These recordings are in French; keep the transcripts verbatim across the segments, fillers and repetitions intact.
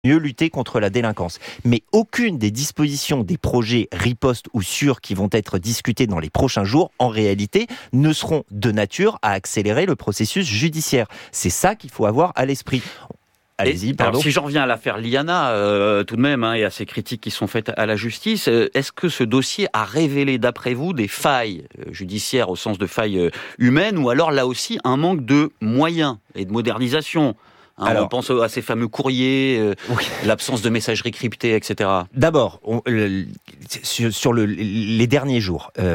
mieux lutter contre la délinquance. Mais aucune des dispositions des projets riposte ou sûrs qui vont être discutés dans les prochains jours, en réalité, ne seront de nature à accélérer le processus judiciaire. C'est ça qu'il faut avoir à l'esprit. Allez-y, pardon. Alors, si j'en reviens à l'affaire Liana, euh, tout de même, hein, et à ces critiques qui sont faites à la justice, euh, est-ce que ce dossier a révélé, d'après vous, des failles euh, judiciaires au sens de failles euh, humaines, ou alors là aussi un manque de moyens et de modernisation? Hein, Alors, on pense à ces fameux courriers, euh, oui. l'absence de messagerie cryptée, et cetera. D'abord, on, le, sur, sur le, les derniers jours, euh,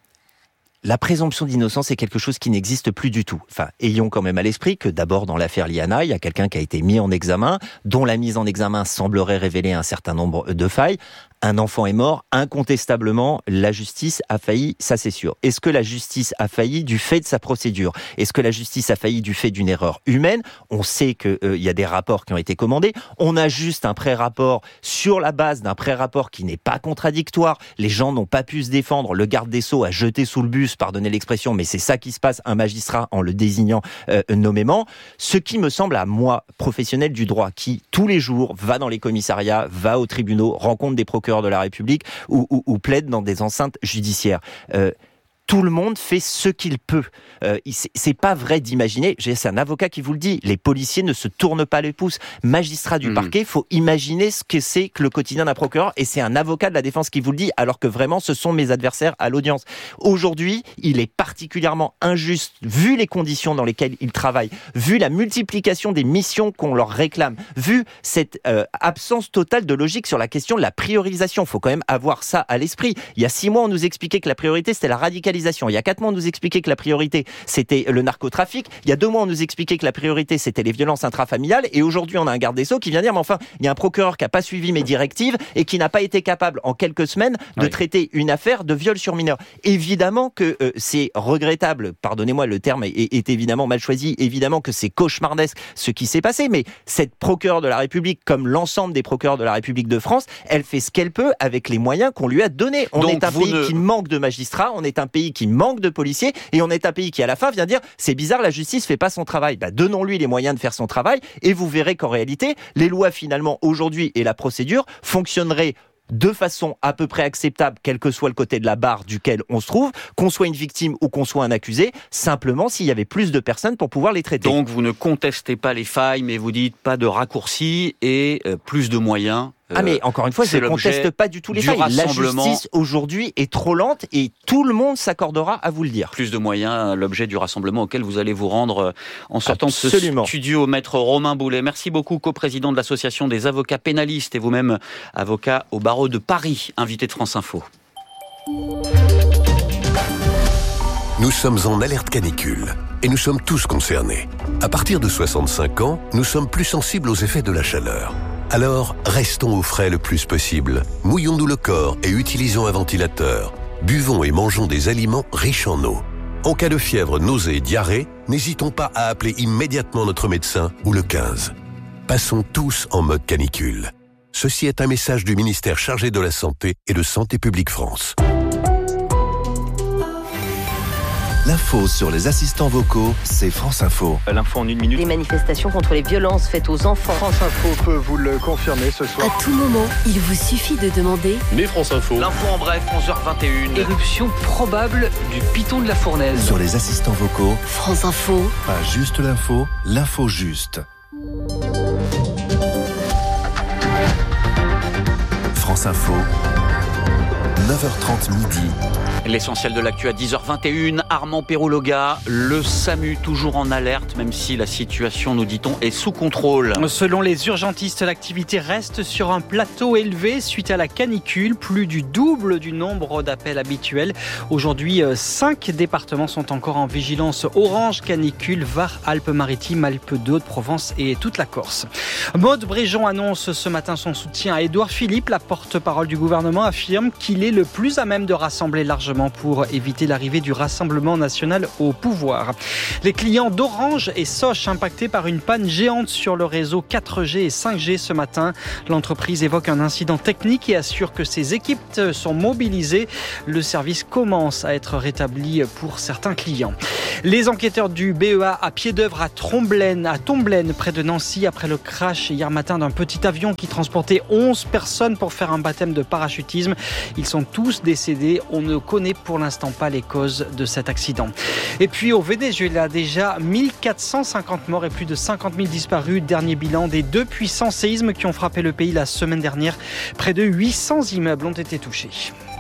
la présomption d'innocence est quelque chose qui n'existe plus du tout. Enfin, ayons quand même à l'esprit que d'abord dans l'affaire Liana, il y a quelqu'un qui a été mis en examen, dont la mise en examen semblerait révéler un certain nombre de failles. Un enfant est mort, incontestablement, la justice a failli, ça c'est sûr. Est-ce que la justice a failli du fait de sa procédure ? Est-ce que la justice a failli du fait d'une erreur humaine ? On sait qu'il euh, y a des rapports qui ont été commandés. On a juste un pré-rapport sur la base d'un pré-rapport qui n'est pas contradictoire. Les gens n'ont pas pu se défendre. Le garde des Sceaux a jeté sous le bus, pardonnez l'expression, mais c'est ça qui se passe, un magistrat en le désignant euh, nommément. Ce qui me semble à moi, professionnel du droit, qui tous les jours va dans les commissariats, va aux tribunaux, rencontre des procureurs de la République ou, ou, ou plaide dans des enceintes judiciaires. Euh, tout le monde fait ce qu'il peut. Euh, c'est, c'est pas vrai d'imaginer, c'est un avocat qui vous le dit, les policiers ne se tournent pas les pouces. Magistrat du mmh. parquet, il faut imaginer ce que c'est que le quotidien d'un procureur, et c'est un avocat de la défense qui vous le dit, alors que vraiment ce sont mes adversaires à l'audience. Aujourd'hui, il est particulièrement injuste, vu les conditions dans lesquelles ils travaillent, vu la multiplication des missions qu'on leur réclame, vu cette euh, absence totale de logique sur la question de la priorisation. Il faut quand même avoir ça à l'esprit. Il y a six mois, on nous expliquait que la priorité, c'était la radicalisation. Il y a quatre mois, on nous expliquait que la priorité, c'était le narcotrafic. Il y a deux mois, on nous expliquait que la priorité, c'était les violences intrafamiliales. Et aujourd'hui, on a un garde des Sceaux qui vient dire, mais enfin, il y a un procureur qui n'a pas suivi mes directives et qui n'a pas été capable, en quelques semaines, de oui. traiter une affaire de viol sur mineur. Évidemment que euh, c'est regrettable. Pardonnez-moi, le terme est, est évidemment mal choisi. Évidemment que c'est cauchemardesque ce qui s'est passé. Mais cette procureure de la République, comme l'ensemble des procureurs de la République de France, elle fait ce qu'elle peut avec les moyens qu'on lui a donnés. On Donc est un pays ne... qui manque de magistrats. On est un pays qui manque de policiers, et on est un pays qui, à la fin, vient dire « c'est bizarre, la justice fait pas son travail ». Bah, donnons-lui les moyens de faire son travail, et vous verrez qu'en réalité, les lois, finalement, aujourd'hui, et la procédure, fonctionneraient de façon à peu près acceptable, quel que soit le côté de la barre duquel on se trouve, qu'on soit une victime ou qu'on soit un accusé, simplement s'il y avait plus de personnes pour pouvoir les traiter. Donc vous ne contestez pas les failles, mais vous dites pas de raccourcis et euh, plus de moyens. Ah mais encore une fois, je ne conteste pas du tout les failles. La justice aujourd'hui est trop lente et tout le monde s'accordera à vous le dire. Plus de moyens, l'objet du rassemblement auquel vous allez vous rendre en sortant Absolument. de ce studio. Maître Romain Boulet, merci beaucoup, coprésident de l'association des avocats pénalistes et vous-même avocat au barreau de Paris, invité de France Info. Nous sommes en alerte canicule et nous sommes tous concernés. À partir de soixante-cinq ans, nous sommes plus sensibles aux effets de la chaleur. Alors, restons au frais le plus possible. Mouillons-nous le corps et utilisons un ventilateur. Buvons et mangeons des aliments riches en eau. En cas de fièvre, nausée et diarrhée, n'hésitons pas à appeler immédiatement notre médecin ou le quinze. Passons tous en mode canicule. Ceci est un message du ministère chargé de la Santé et de Santé publique France. L'info sur les assistants vocaux, c'est France Info. L'info en une minute. Les manifestations contre les violences faites aux enfants. France Info peut vous le confirmer ce soir. À tout moment, il vous suffit de demander. Mais France Info. L'info en bref, onze heures vingt et une. Éruption probable du piton de la Fournaise. Sur les assistants vocaux. France Info. Pas juste l'info, l'info juste. France Info. neuf heures trente midi. L'essentiel de l'actu à dix heures vingt et une, Armand Perrologa, le SAMU toujours en alerte, même si la situation, nous dit-on, est sous contrôle. Selon les urgentistes, l'activité reste sur un plateau élevé suite à la canicule, plus du double du nombre d'appels habituels. Aujourd'hui, cinq départements sont encore en vigilance orange canicule, Var, Alpes-Maritimes, Alpes de Haute-Provence et toute la Corse. Maude Bréjon annonce ce matin son soutien à Édouard Philippe. La porte-parole du gouvernement affirme qu'il est le plus à même de rassembler largement justement pour éviter l'arrivée du Rassemblement national au pouvoir. Les clients d'Orange et Soch impactés par une panne géante sur le réseau quatre G et cinq G ce matin. L'entreprise évoque un incident technique et assure que ses équipes sont mobilisées. Le service commence à être rétabli pour certains clients. Les enquêteurs du B E A à pied d'œuvre à Tomblaine, à Tomblaine, près de Nancy, après le crash hier matin d'un petit avion qui transportait onze personnes pour faire un baptême de parachutisme. Ils sont tous décédés. On ne connaît pour l'instant pas les causes de cet accident. Et puis au Venezuela, déjà mille quatre cent cinquante morts et plus de cinquante mille disparus. Dernier bilan des deux puissants séismes qui ont frappé le pays la semaine dernière. Près de huit cents immeubles ont été touchés.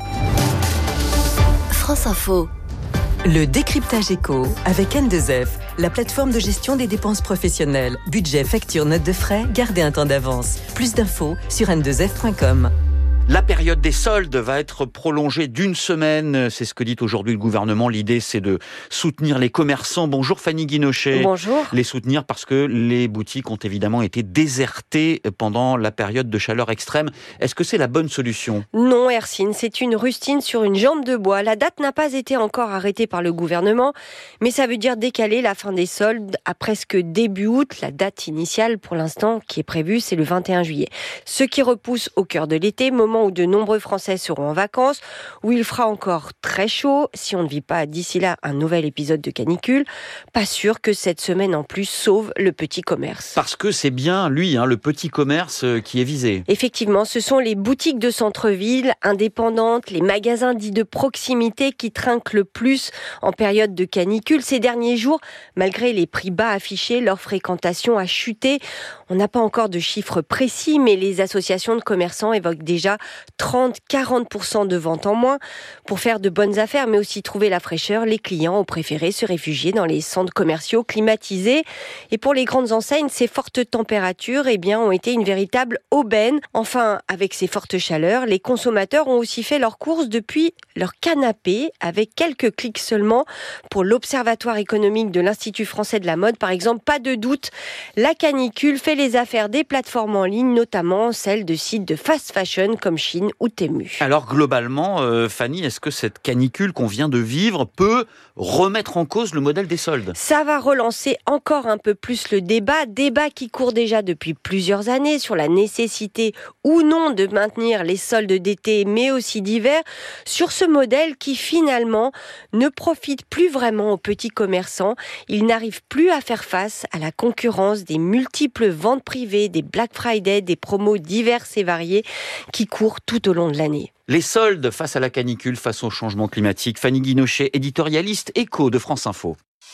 France Info. Le décryptage éco avec N deux F, la plateforme de gestion des dépenses professionnelles. Budget, facture, note de frais, gardez un temps d'avance. Plus d'infos sur n deux f point com. La période des soldes va être prolongée d'une semaine. C'est ce que dit aujourd'hui le gouvernement. L'idée, c'est de soutenir les commerçants. Bonjour Fanny Guinochet. Bonjour. Les soutenir parce que les boutiques ont évidemment été désertées pendant la période de chaleur extrême. Est-ce que c'est la bonne solution ? Non, Hercine, c'est une rustine sur une jambe de bois. La date n'a pas été encore arrêtée par le gouvernement, mais ça veut dire décaler la fin des soldes à presque début août. La date initiale, pour l'instant, qui est prévue, c'est le vingt et un juillet. Ce qui repousse au cœur de l'été, moment où de nombreux Français seront en vacances, où il fera encore très chaud, si on ne vit pas d'ici là un nouvel épisode de canicule. Pas sûr que cette semaine en plus sauve le petit commerce. Parce que c'est bien lui, hein, le petit commerce qui est visé. Effectivement, ce sont les boutiques de centre-ville, indépendantes, les magasins dits de proximité qui trinquent le plus en période de canicule. Ces derniers jours, malgré les prix bas affichés, leur fréquentation a chuté. On n'a pas encore de chiffres précis, mais les associations de commerçants évoquent déjà trente à quarante pour cent de ventes en moins. Pour faire de bonnes affaires, mais aussi trouver la fraîcheur, les clients ont préféré se réfugier dans les centres commerciaux climatisés. Et pour les grandes enseignes, ces fortes températures eh bien, ont été une véritable aubaine. Enfin, avec ces fortes chaleurs, les consommateurs ont aussi fait leurs courses depuis leur canapé, avec quelques clics seulement. Pour l'Observatoire économique de l'Institut français de la mode, par exemple, pas de doute, la canicule fait les affaires des plateformes en ligne, notamment celles de sites de fast fashion comme Chine ou Temu. Alors globalement, euh, Fanny, est-ce que cette canicule qu'on vient de vivre peut remettre en cause le modèle des soldes ? Ça va relancer encore un peu plus le débat, débat qui court déjà depuis plusieurs années sur la nécessité ou non de maintenir les soldes d'été mais aussi d'hiver, sur ce modèle qui finalement ne profite plus vraiment aux petits commerçants. Ils n'arrivent plus à faire face à la concurrence des multiples ventes privées, des Black Friday, des promos diverses et variées qui courent tout au long de l'année. Les soldes face à la canicule, face au changement climatique. Fanny Guinochet, éditorialiste éco de France Info.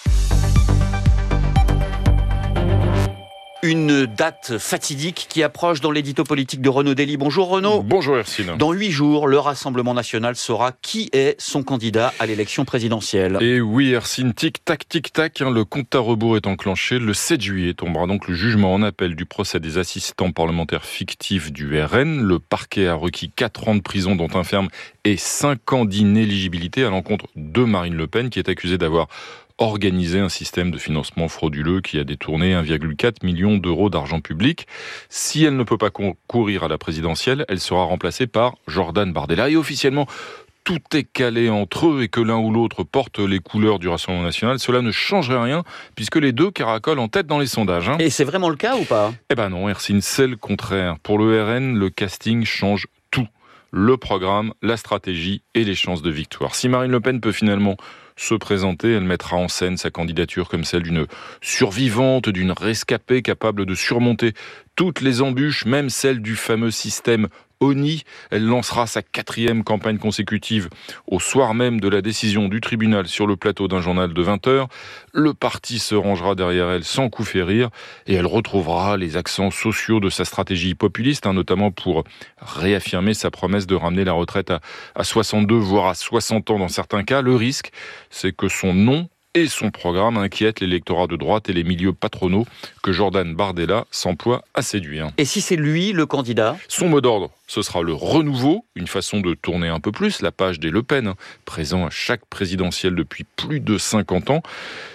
Une date fatidique qui approche dans l'édito politique de Renaud Dely. Bonjour Renaud. Bonjour Hercine. Dans huit jours, le Rassemblement national saura qui est son candidat à l'élection présidentielle. Et oui Hercine, tic-tac, tic-tac, hein, le compte à rebours est enclenché. Le sept juillet tombera donc le jugement en appel du procès des assistants parlementaires fictifs du R N. Le parquet a requis quatre ans de prison dont un ferme et cinq ans d'inéligibilité à l'encontre de Marine Le Pen qui est accusée d'avoir organisé un système de financement frauduleux qui a détourné un virgule quatre million d'euros d'argent public. Si elle ne peut pas concourir à la présidentielle, elle sera remplacée par Jordan Bardella. Et officiellement, tout est calé entre eux et que l'un ou l'autre porte les couleurs du Rassemblement national, cela ne changerait rien puisque les deux caracolent en tête dans les sondages. Hein. Et c'est vraiment le cas ou pas ? Eh ben non, Hercine, c'est le contraire. Pour le R N, le casting change tout. Le programme, la stratégie et les chances de victoire. Si Marine Le Pen peut finalement se présenter, elle mettra en scène sa candidature comme celle d'une survivante, d'une rescapée capable de surmonter toutes les embûches, même celle du fameux système O N I. Elle lancera sa quatrième campagne consécutive au soir même de la décision du tribunal sur le plateau d'un journal de vingt heures. Le parti se rangera derrière elle sans coup férir et elle retrouvera les accents sociaux de sa stratégie populiste, hein, notamment pour réaffirmer sa promesse de ramener la retraite à, à soixante-deux, voire à soixante ans dans certains cas. Le risque, c'est que son nom et son programme inquiètent l'électorat de droite et les milieux patronaux que Jordan Bardella s'emploie à séduire. Et si c'est lui le candidat ? Son mot d'ordre, ce sera le renouveau, une façon de tourner un peu plus la page des Le Pen, hein, présent à chaque présidentielle depuis plus de cinquante ans.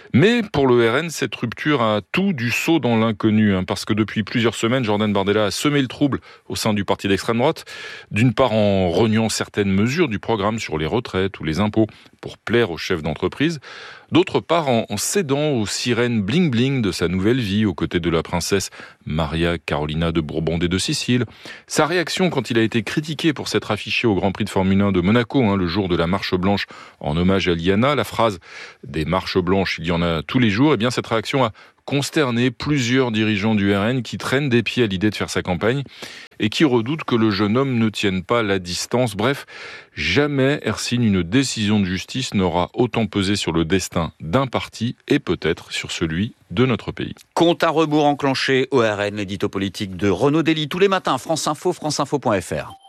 Mais pour le R N, cette rupture a tout du saut dans l'inconnu, hein, parce que depuis plusieurs semaines, Jordan Bardella a semé le trouble au sein du parti d'extrême droite, d'une part en reniant certaines mesures du programme sur les retraites ou les impôts pour plaire aux chefs d'entreprise, d'autre part en, en cédant aux sirènes bling-bling de sa nouvelle vie aux côtés de la princesse Maria Carolina de Bourbon et de Sicile. Sa réaction quand il a été critiqué pour s'être affiché au Grand Prix de Formule un de Monaco, hein, le jour de la marche blanche en hommage à Liana, la phrase « des marches blanches, il y en a tous les jours », eh bien cette réaction a consterné plusieurs dirigeants du R N qui traînent des pieds à l'idée de faire sa campagne et qui redoutent que le jeune homme ne tienne pas la distance. Bref, jamais, Hercine, une décision de justice n'aura autant pesé sur le destin d'un parti et peut-être sur celui de notre pays. Compte à rebours enclenché au R N, l'édito politique de Renaud Dely tous les matins, France Info, franceinfo point f r.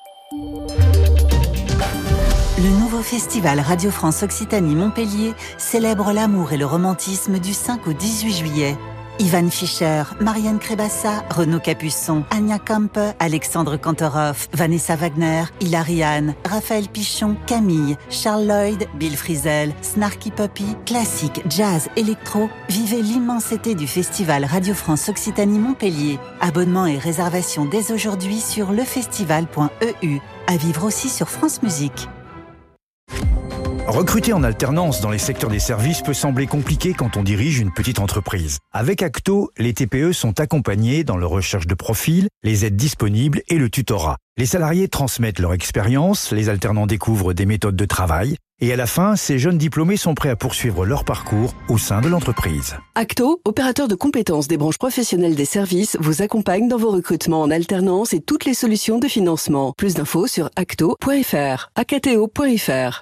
Le nouveau festival Radio France Occitanie Montpellier célèbre l'amour et le romantisme du cinq au dix-huit juillet. Ivan Fischer, Marianne Crébassa, Renaud Capuçon, Anya Kampe, Alexandre Kantorov, Vanessa Wagner, Hilary Hahn, Raphaël Pichon, Camille, Charles Lloyd, Bill Frisell, Snarky Puppy, classique, jazz, électro. Vivez l'immensité du festival Radio France Occitanie Montpellier. Abonnement et réservation dès aujourd'hui sur lefestival point e u. À vivre aussi sur France Musique. Recruter en alternance dans les secteurs des services peut sembler compliqué quand on dirige une petite entreprise. Avec Acto, les T P E sont accompagnés dans leur recherche de profil, les aides disponibles et le tutorat. Les salariés transmettent leur expérience, les alternants découvrent des méthodes de travail et à la fin, ces jeunes diplômés sont prêts à poursuivre leur parcours au sein de l'entreprise. Acto, opérateur de compétences des branches professionnelles des services, vous accompagne dans vos recrutements en alternance et toutes les solutions de financement. Plus d'infos sur acto point f r, acto point f r.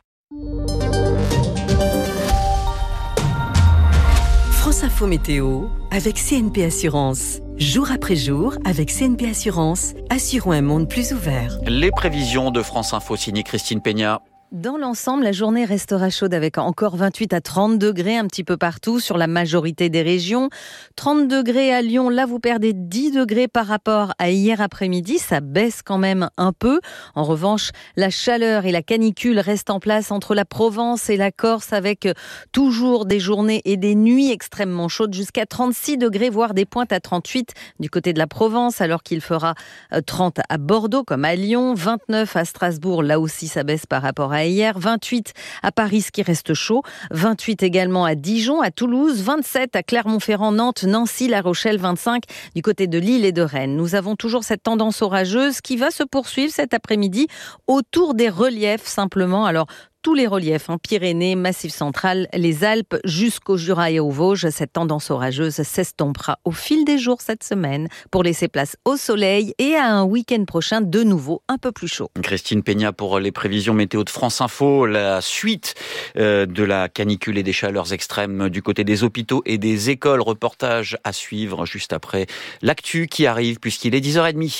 France Info Météo avec C N P Assurance. Jour après jour, avec C N P Assurance, assurons un monde plus ouvert. Les prévisions de France Info signées Christine Peña. Dans l'ensemble, la journée restera chaude avec encore vingt-huit à trente degrés un petit peu partout sur la majorité des régions. trente degrés à Lyon, là vous perdez dix degrés par rapport à hier après-midi, ça baisse quand même un peu. En revanche, la chaleur et la canicule restent en place entre la Provence et la Corse avec toujours des journées et des nuits extrêmement chaudes jusqu'à trente-six degrés, voire des pointes à trente-huit du côté de la Provence, alors qu'il fera trente à Bordeaux comme à Lyon, vingt-neuf à Strasbourg, là aussi ça baisse par rapport à hier, vingt-huit à Paris, ce qui reste chaud, vingt-huit également à Dijon, à Toulouse, vingt-sept à Clermont-Ferrand, Nantes, Nancy, La Rochelle, vingt-cinq du côté de Lille et de Rennes. Nous avons toujours cette tendance orageuse qui va se poursuivre cet après-midi autour des reliefs simplement. Alors, tous les reliefs, hein, Pyrénées, Massif central, les Alpes, jusqu'au Jura et aux Vosges. Cette tendance orageuse s'estompera au fil des jours cette semaine pour laisser place au soleil et à un week-end prochain de nouveau un peu plus chaud. Christine Peña pour les prévisions météo de France Info. La suite euh, de la canicule et des chaleurs extrêmes du côté des hôpitaux et des écoles. Reportage à suivre juste après l'actu qui arrive puisqu'il est dix heures trente.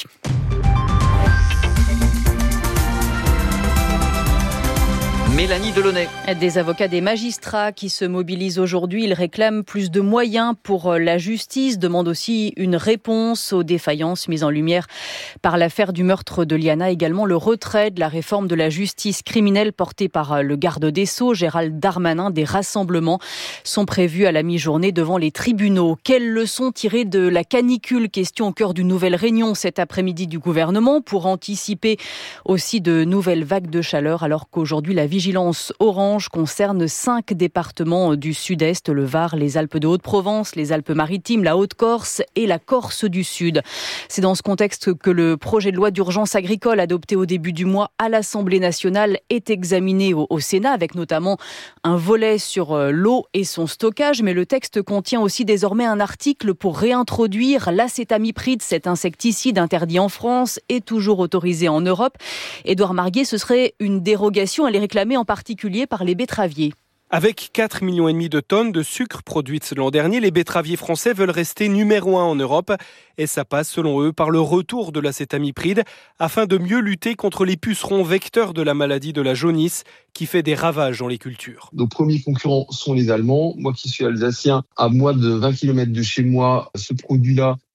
Mélanie Delaunay. Des avocats, des magistrats qui se mobilisent aujourd'hui. Ils réclament plus de moyens pour la justice, demandent aussi une réponse aux défaillances mises en lumière par l'affaire du meurtre de Liana. Également le retrait de la réforme de la justice criminelle portée par le garde des Sceaux, Gérald Darmanin. Des rassemblements sont prévus à la mi-journée devant les tribunaux. Quelles leçons tirer de la canicule? Question au cœur d'une nouvelle réunion cet après-midi du gouvernement pour anticiper aussi de nouvelles vagues de chaleur alors qu'aujourd'hui la vigilance vigilance orange concerne cinq départements du sud-est, le Var, les Alpes de Haute-Provence, les Alpes-Maritimes, la Haute-Corse et la Corse du Sud. C'est dans ce contexte que le projet de loi d'urgence agricole adopté au début du mois à l'Assemblée nationale est examiné au, au Sénat, avec notamment un volet sur l'eau et son stockage. Mais le texte contient aussi désormais un article pour réintroduire l'acétamipride, cet insecticide interdit en France et toujours autorisé en Europe. Édouard Marguet, ce serait une dérogation, elle est réclamée en particulier par les betteraviers. Avec quatre virgule cinq millions de tonnes de sucre produites l'an dernier, les betteraviers français veulent rester numéro un en Europe. Et ça passe, selon eux, par le retour de l'acétamipride afin de mieux lutter contre les pucerons vecteurs de la maladie de la jaunisse qui fait des ravages dans les cultures. Nos premiers concurrents sont les Allemands. Moi qui suis alsacien, à moins de vingt kilomètres de chez moi, ce produit-là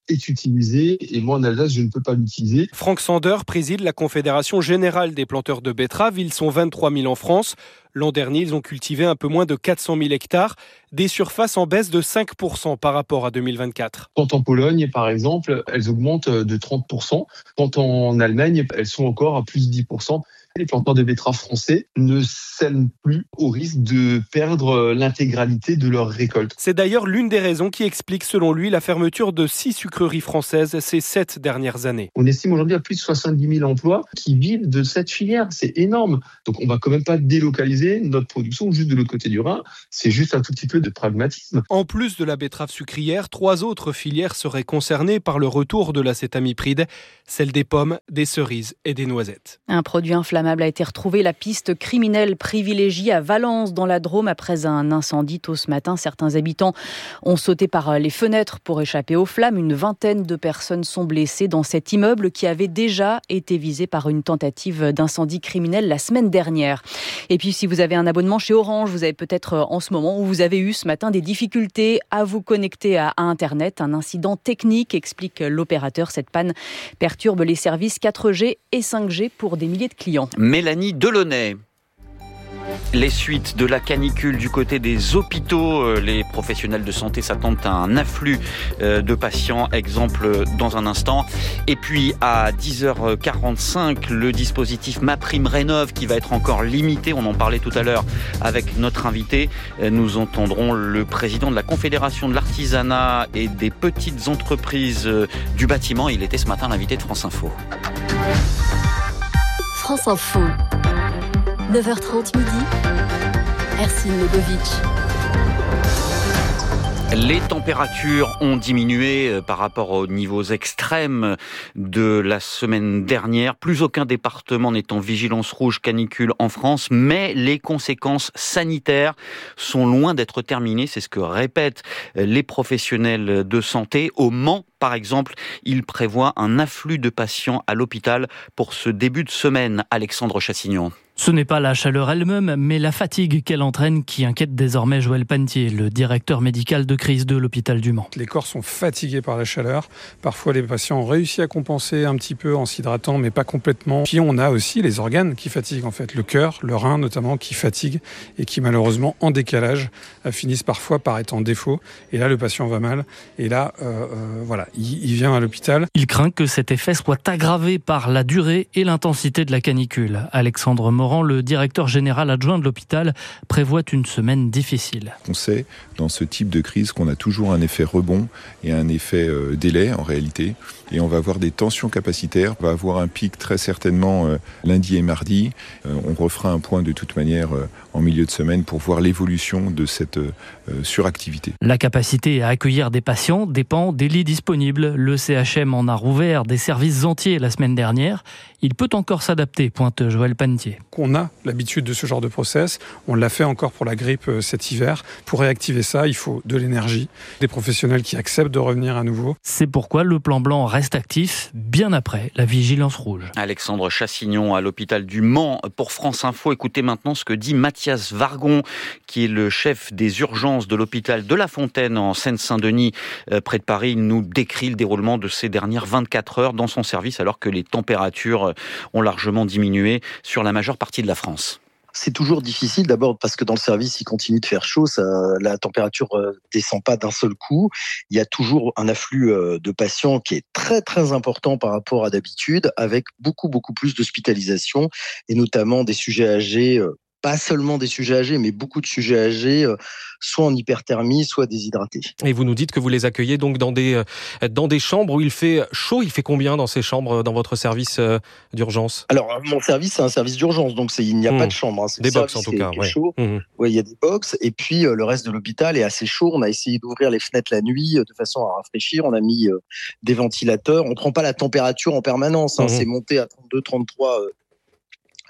est utilisé et moi en Alsace je ne peux pas l'utiliser. Franck Sander préside la Confédération Générale des Planteurs de Betteraves. Ils sont vingt-trois mille en France. L'an dernier, ils ont cultivé un peu moins de quatre cent mille hectares, des surfaces en baisse de cinq pour cent par rapport à deux mille vingt-quatre. Quand en Pologne, par exemple, elles augmentent de trente pour cent. Quand en Allemagne, elles sont encore à plus de dix pour cent. Les planteurs de betteraves français ne cèdent plus au risque de perdre l'intégralité de leur récolte. C'est d'ailleurs l'une des raisons qui explique, selon lui, la fermeture de six sucreries françaises ces sept dernières années. On estime aujourd'hui à plus de soixante-dix mille emplois qui vivent de cette filière. C'est énorme. Donc on ne va quand même pas délocaliser notre production juste de l'autre côté du Rhin. C'est juste un tout petit peu de pragmatisme. En plus de la betterave sucrière, trois autres filières seraient concernées par le retour de l'acétamipride, celle des pommes, des cerises et des noisettes. Un produit inflammable a été retrouvé. La piste criminelle privilégiée à Valence, dans la Drôme, après un incendie tôt ce matin. Certains habitants ont sauté par les fenêtres pour échapper aux flammes. Une vingtaine de personnes sont blessées dans cet immeuble qui avait déjà été visé par une tentative d'incendie criminel la semaine dernière. Et puis, si vous avez un abonnement chez Orange, vous avez peut-être en ce moment, ou vous avez eu ce matin des difficultés à vous connecter à Internet. Un incident technique, explique l'opérateur. Cette panne perturbe les services quatre G et cinq G pour des milliers de clients. Mélanie Delaunay. Les suites de la canicule du côté des hôpitaux, les professionnels de santé s'attendent à un afflux de patients, exemple dans un instant. Et puis à dix heures quarante-cinq, le dispositif MaPrimeRénov' qui va être encore limité, on en parlait tout à l'heure avec notre invité. Nous entendrons le président de la Confédération de l'artisanat et des petites entreprises du bâtiment. Il était ce matin l'invité de France Info. France Info. neuf heures trente midi. Ercine Legovic. Les températures ont diminué par rapport aux niveaux extrêmes de la semaine dernière. Plus aucun département n'est en vigilance rouge canicule en France, mais les conséquences sanitaires sont loin d'être terminées. C'est ce que répètent les professionnels de santé. Au Mans, par exemple, ils prévoient un afflux de patients à l'hôpital pour ce début de semaine. Alexandre Chassignon. Ce n'est pas la chaleur elle-même, mais la fatigue qu'elle entraîne qui inquiète désormais Joël Panetier, le directeur médical de crise de l'hôpital du Mans. Les corps sont fatigués par la chaleur. Parfois, les patients ont réussi à compenser un petit peu en s'hydratant, mais pas complètement. Puis on a aussi les organes qui fatiguent, en fait. Le cœur, le rein notamment, qui fatiguent et qui, malheureusement, en décalage, finissent parfois par être en défaut. Et là, le patient va mal. Et là, euh, euh, voilà, il, il vient à l'hôpital. Il craint que cet effet soit aggravé par la durée et l'intensité de la canicule. Alexandre Morand, le directeur général adjoint de l'hôpital, prévoit une semaine difficile. On sait dans ce type de crise qu'on a toujours un effet rebond et un effet euh, délai en réalité. Et on va avoir des tensions capacitaires. On va avoir un pic très certainement euh, lundi et mardi. Euh, on refera un point de toute manière euh, en milieu de semaine pour voir l'évolution de cette euh, suractivité. La capacité à accueillir des patients dépend des lits disponibles. Le C H M en a rouvert des services entiers la semaine dernière. Il peut encore s'adapter, pointe Joël Panetier. On a l'habitude de ce genre de process. On l'a fait encore pour la grippe cet hiver. Pour réactiver ça, il faut de l'énergie, des professionnels qui acceptent de revenir à nouveau. C'est pourquoi le plan blanc reste actif bien après la vigilance rouge. Alexandre Chassignon à l'hôpital du Mans pour France Info. Écoutez maintenant ce que dit Mathias Vargon, qui est le chef des urgences de l'hôpital de La Fontaine en Seine-Saint-Denis, près de Paris. Il nous décrit le déroulement de ces dernières vingt-quatre heures dans son service alors que les températures ont largement diminué sur la majeure partie de la France. C'est toujours difficile, d'abord parce que dans le service, il continue de faire chaud, ça, la température euh, descend pas d'un seul coup. Il y a toujours un afflux euh, de patients qui est très très important par rapport à d'habitude, avec beaucoup beaucoup plus d'hospitalisation et notamment des sujets âgés. Euh, Pas seulement des sujets âgés, mais beaucoup de sujets âgés, euh, soit en hyperthermie, soit déshydratés. Et vous nous dites que vous les accueillez donc dans des, euh, dans des chambres où il fait chaud. Il fait combien dans ces chambres, dans votre service euh, d'urgence ? Alors, mon service, c'est un service d'urgence, donc c'est, il n'y a mmh. pas de chambre. Hein. C'est des box en tout cas. Ouais. Chaud. Mmh. Ouais, il y a des box. Et puis, euh, le reste de l'hôpital est assez chaud. On a essayé d'ouvrir les fenêtres la nuit euh, de façon à rafraîchir. On a mis euh, des ventilateurs. On ne prend pas la température en permanence. Hein. Mmh. C'est monté à trente-deux, trente-trois... Euh,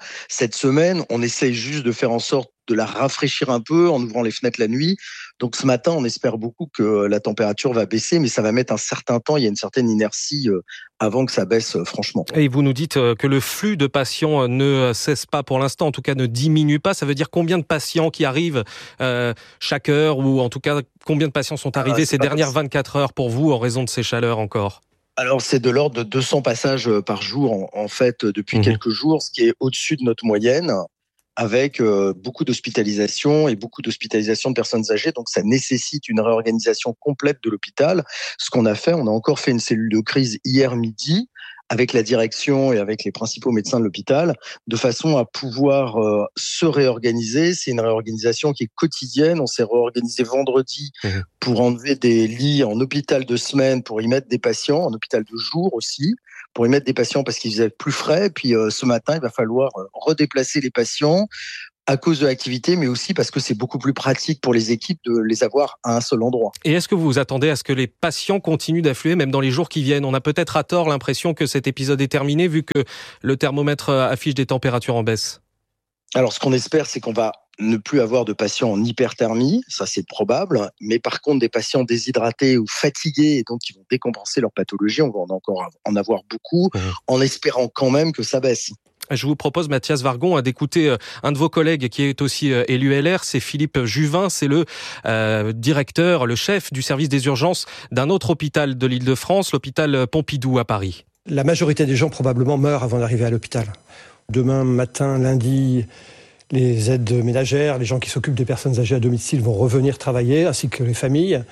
cette semaine, on essaye juste de faire en sorte de la rafraîchir un peu en ouvrant les fenêtres la nuit. Donc ce matin, on espère beaucoup que la température va baisser, mais ça va mettre un certain temps. Il y a une certaine inertie avant que ça baisse, franchement. Et vous nous dites que le flux de patients ne cesse pas pour l'instant, en tout cas ne diminue pas. Ça veut dire combien de patients qui arrivent euh, chaque heure, ou en tout cas combien de patients sont arrivés ah, ces dernières vingt-quatre heures pour vous en raison de ces chaleurs encore ? Alors, c'est de l'ordre de deux cents passages par jour, en, en fait, depuis mmh. quelques jours, ce qui est au-dessus de notre moyenne, avec euh, beaucoup d'hospitalisations et beaucoup d'hospitalisations de personnes âgées. Donc, ça nécessite une réorganisation complète de l'hôpital. Ce qu'on a fait, on a encore fait une cellule de crise hier midi, avec la direction et avec les principaux médecins de l'hôpital, de façon à pouvoir euh, se réorganiser. C'est une réorganisation qui est quotidienne. On s'est réorganisé vendredi mmh. pour enlever des lits en hôpital de semaine, pour y mettre des patients, en hôpital de jour aussi, pour y mettre des patients parce qu'ils faisaient plus frais. Puis euh, ce matin, il va falloir euh, redéplacer les patients à cause de l'activité, mais aussi parce que c'est beaucoup plus pratique pour les équipes de les avoir à un seul endroit. Et est-ce que vous vous attendez à ce que les patients continuent d'affluer, même dans les jours qui viennent ? On a peut-être à tort l'impression que cet épisode est terminé, vu que le thermomètre affiche des températures en baisse. Alors, ce qu'on espère, c'est qu'on va ne plus avoir de patients en hyperthermie, ça c'est probable, mais par contre, des patients déshydratés ou fatigués, et donc qui vont décompenser leur pathologie, on va en encore en avoir beaucoup, mmh. en espérant quand même que ça baisse. Je vous propose, Mathias Vargon, d'écouter un de vos collègues qui est aussi élu L R, c'est Philippe Juvin, c'est le euh, directeur, le chef du service des urgences d'un autre hôpital de l'Île-de-France, l'hôpital Pompidou à Paris. La majorité des gens probablement meurent avant d'arriver à l'hôpital. Demain matin, lundi, les aides ménagères, les gens qui s'occupent des personnes âgées à domicile vont revenir travailler, ainsi que les familles.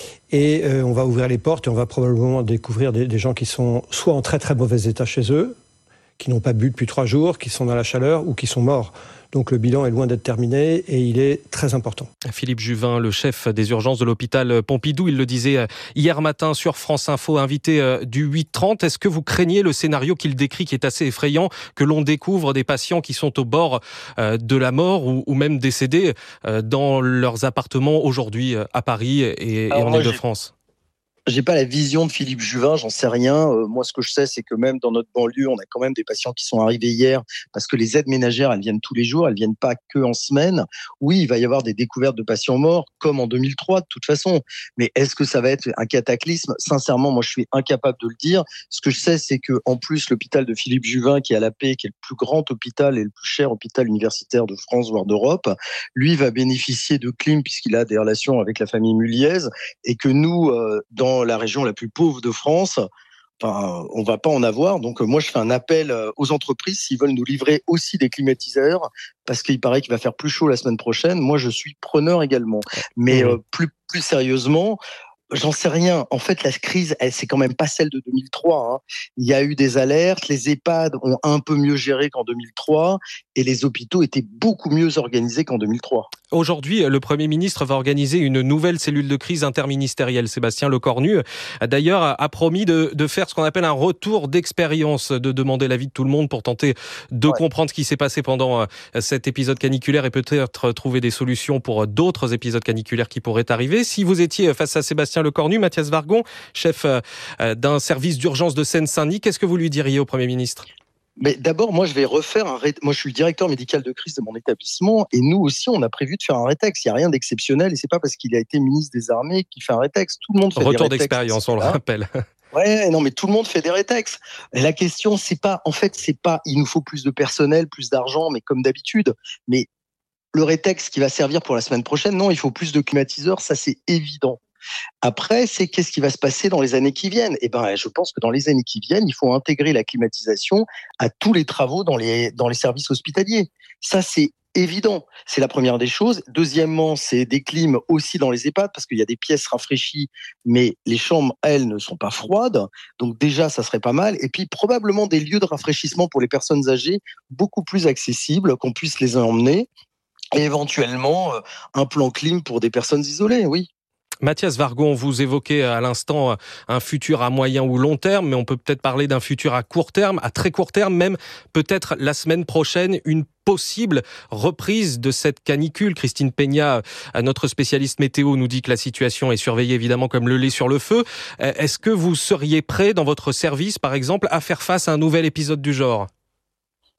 Et euh, on va ouvrir les portes et on va probablement découvrir des, des gens qui sont soit en très très mauvais état chez eux, qui n'ont pas bu depuis trois jours, qui sont dans la chaleur ou qui sont morts. Donc le bilan est loin d'être terminé et il est très important. Philippe Juvin, le chef des urgences de l'hôpital Pompidou, il le disait hier matin sur France Info, invité du huit trente. Est-ce que vous craignez le scénario qu'il décrit, qui est assez effrayant, que l'on découvre des patients qui sont au bord de la mort ou même décédés dans leurs appartements aujourd'hui à Paris et, Alors, et en Île-de-France ? J'ai pas la vision de Philippe Juvin, j'en sais rien. Euh, moi, ce que je sais, c'est que même dans notre banlieue, on a quand même des patients qui sont arrivés hier, parce que les aides ménagères, elles viennent tous les jours, elles viennent pas que en semaine. Oui, il va y avoir des découvertes de patients morts, comme en deux mille trois, de toute façon. Mais est-ce que ça va être un cataclysme ? Sincèrement, moi, je suis incapable de le dire. Ce que je sais, c'est que en plus, l'hôpital de Philippe Juvin, qui est à la Paix, qui est le plus grand hôpital et le plus cher hôpital universitaire de France, voire d'Europe, lui va bénéficier de clim puisqu'il a des relations avec la famille Muliez, et que nous, euh, dans la région la plus pauvre de France, enfin, on va pas en avoir. Donc moi, je fais un appel aux entreprises s'ils veulent nous livrer aussi des climatiseurs, parce qu'il paraît qu'il va faire plus chaud la semaine prochaine. Moi, je suis preneur également. Mais mmh. euh, plus plus sérieusement, j'en sais rien. En fait, la crise, elle, c'est quand même pas celle de deux mille trois. Hein. Il y a eu des alertes, les EHPAD ont un peu mieux géré qu'en deux mille trois, et les hôpitaux étaient beaucoup mieux organisés qu'en deux mille trois. Aujourd'hui, le Premier ministre va organiser une nouvelle cellule de crise interministérielle. Sébastien Lecornu, d'ailleurs, a promis de, de faire ce qu'on appelle un retour d'expérience, de demander l'avis de tout le monde pour tenter de ouais. comprendre ce qui s'est passé pendant cet épisode caniculaire et peut-être trouver des solutions pour d'autres épisodes caniculaires qui pourraient arriver. Si vous étiez face à Sébastien Lecornu, Mathias Vargon, chef d'un service d'urgence de Seine-Saint-Denis, qu'est-ce que vous lui diriez au Premier ministre ? Mais d'abord, moi, je vais refaire un. Ré... Moi, je suis le directeur médical de crise de mon établissement, et nous aussi, on a prévu de faire un rétex. Il n'y a rien d'exceptionnel, et c'est pas parce qu'il a été ministre des Armées qu'il fait un rétex. Tout le monde fait Retour des rétex. Retour d'expérience, on le rappelle. Ouais, non, mais tout le monde fait des rétex. La question, c'est pas, en fait, c'est pas, il nous faut plus de personnel, plus d'argent, mais comme d'habitude. Mais le rétex qui va servir pour la semaine prochaine, non, il faut plus de climatiseurs, ça c'est évident. Après, c'est qu'est-ce qui va se passer dans les années qui viennent ? Eh ben, je pense que dans les années qui viennent, il faut intégrer la climatisation à tous les travaux dans les, dans les services hospitaliers. Ça, c'est évident. C'est la première des choses. Deuxièmement, c'est des clims aussi dans les EHPAD, parce qu'il y a des pièces rafraîchies, mais les chambres, elles, ne sont pas froides. Donc déjà, ça serait pas mal. Et puis, probablement des lieux de rafraîchissement pour les personnes âgées beaucoup plus accessibles, qu'on puisse les emmener. Et éventuellement, un plan clim pour des personnes isolées, oui. Mathias Vargon, vous évoquez à l'instant un futur à moyen ou long terme, mais on peut peut-être parler d'un futur à court terme, à très court terme, même peut-être la semaine prochaine, une possible reprise de cette canicule. Christine Peña, notre spécialiste météo, nous dit que la situation est surveillée évidemment comme le lait sur le feu. Est-ce que vous seriez prêt dans votre service, par exemple, à faire face à un nouvel épisode du genre ?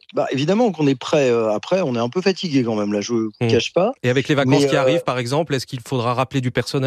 Bah, évidemment qu'on est prêt. Après, on est un peu fatigué quand même, là, je ne vous cache pas. Et avec les vacances Mais, qui euh... arrivent, par exemple, est-ce qu'il faudra rappeler du personnel ?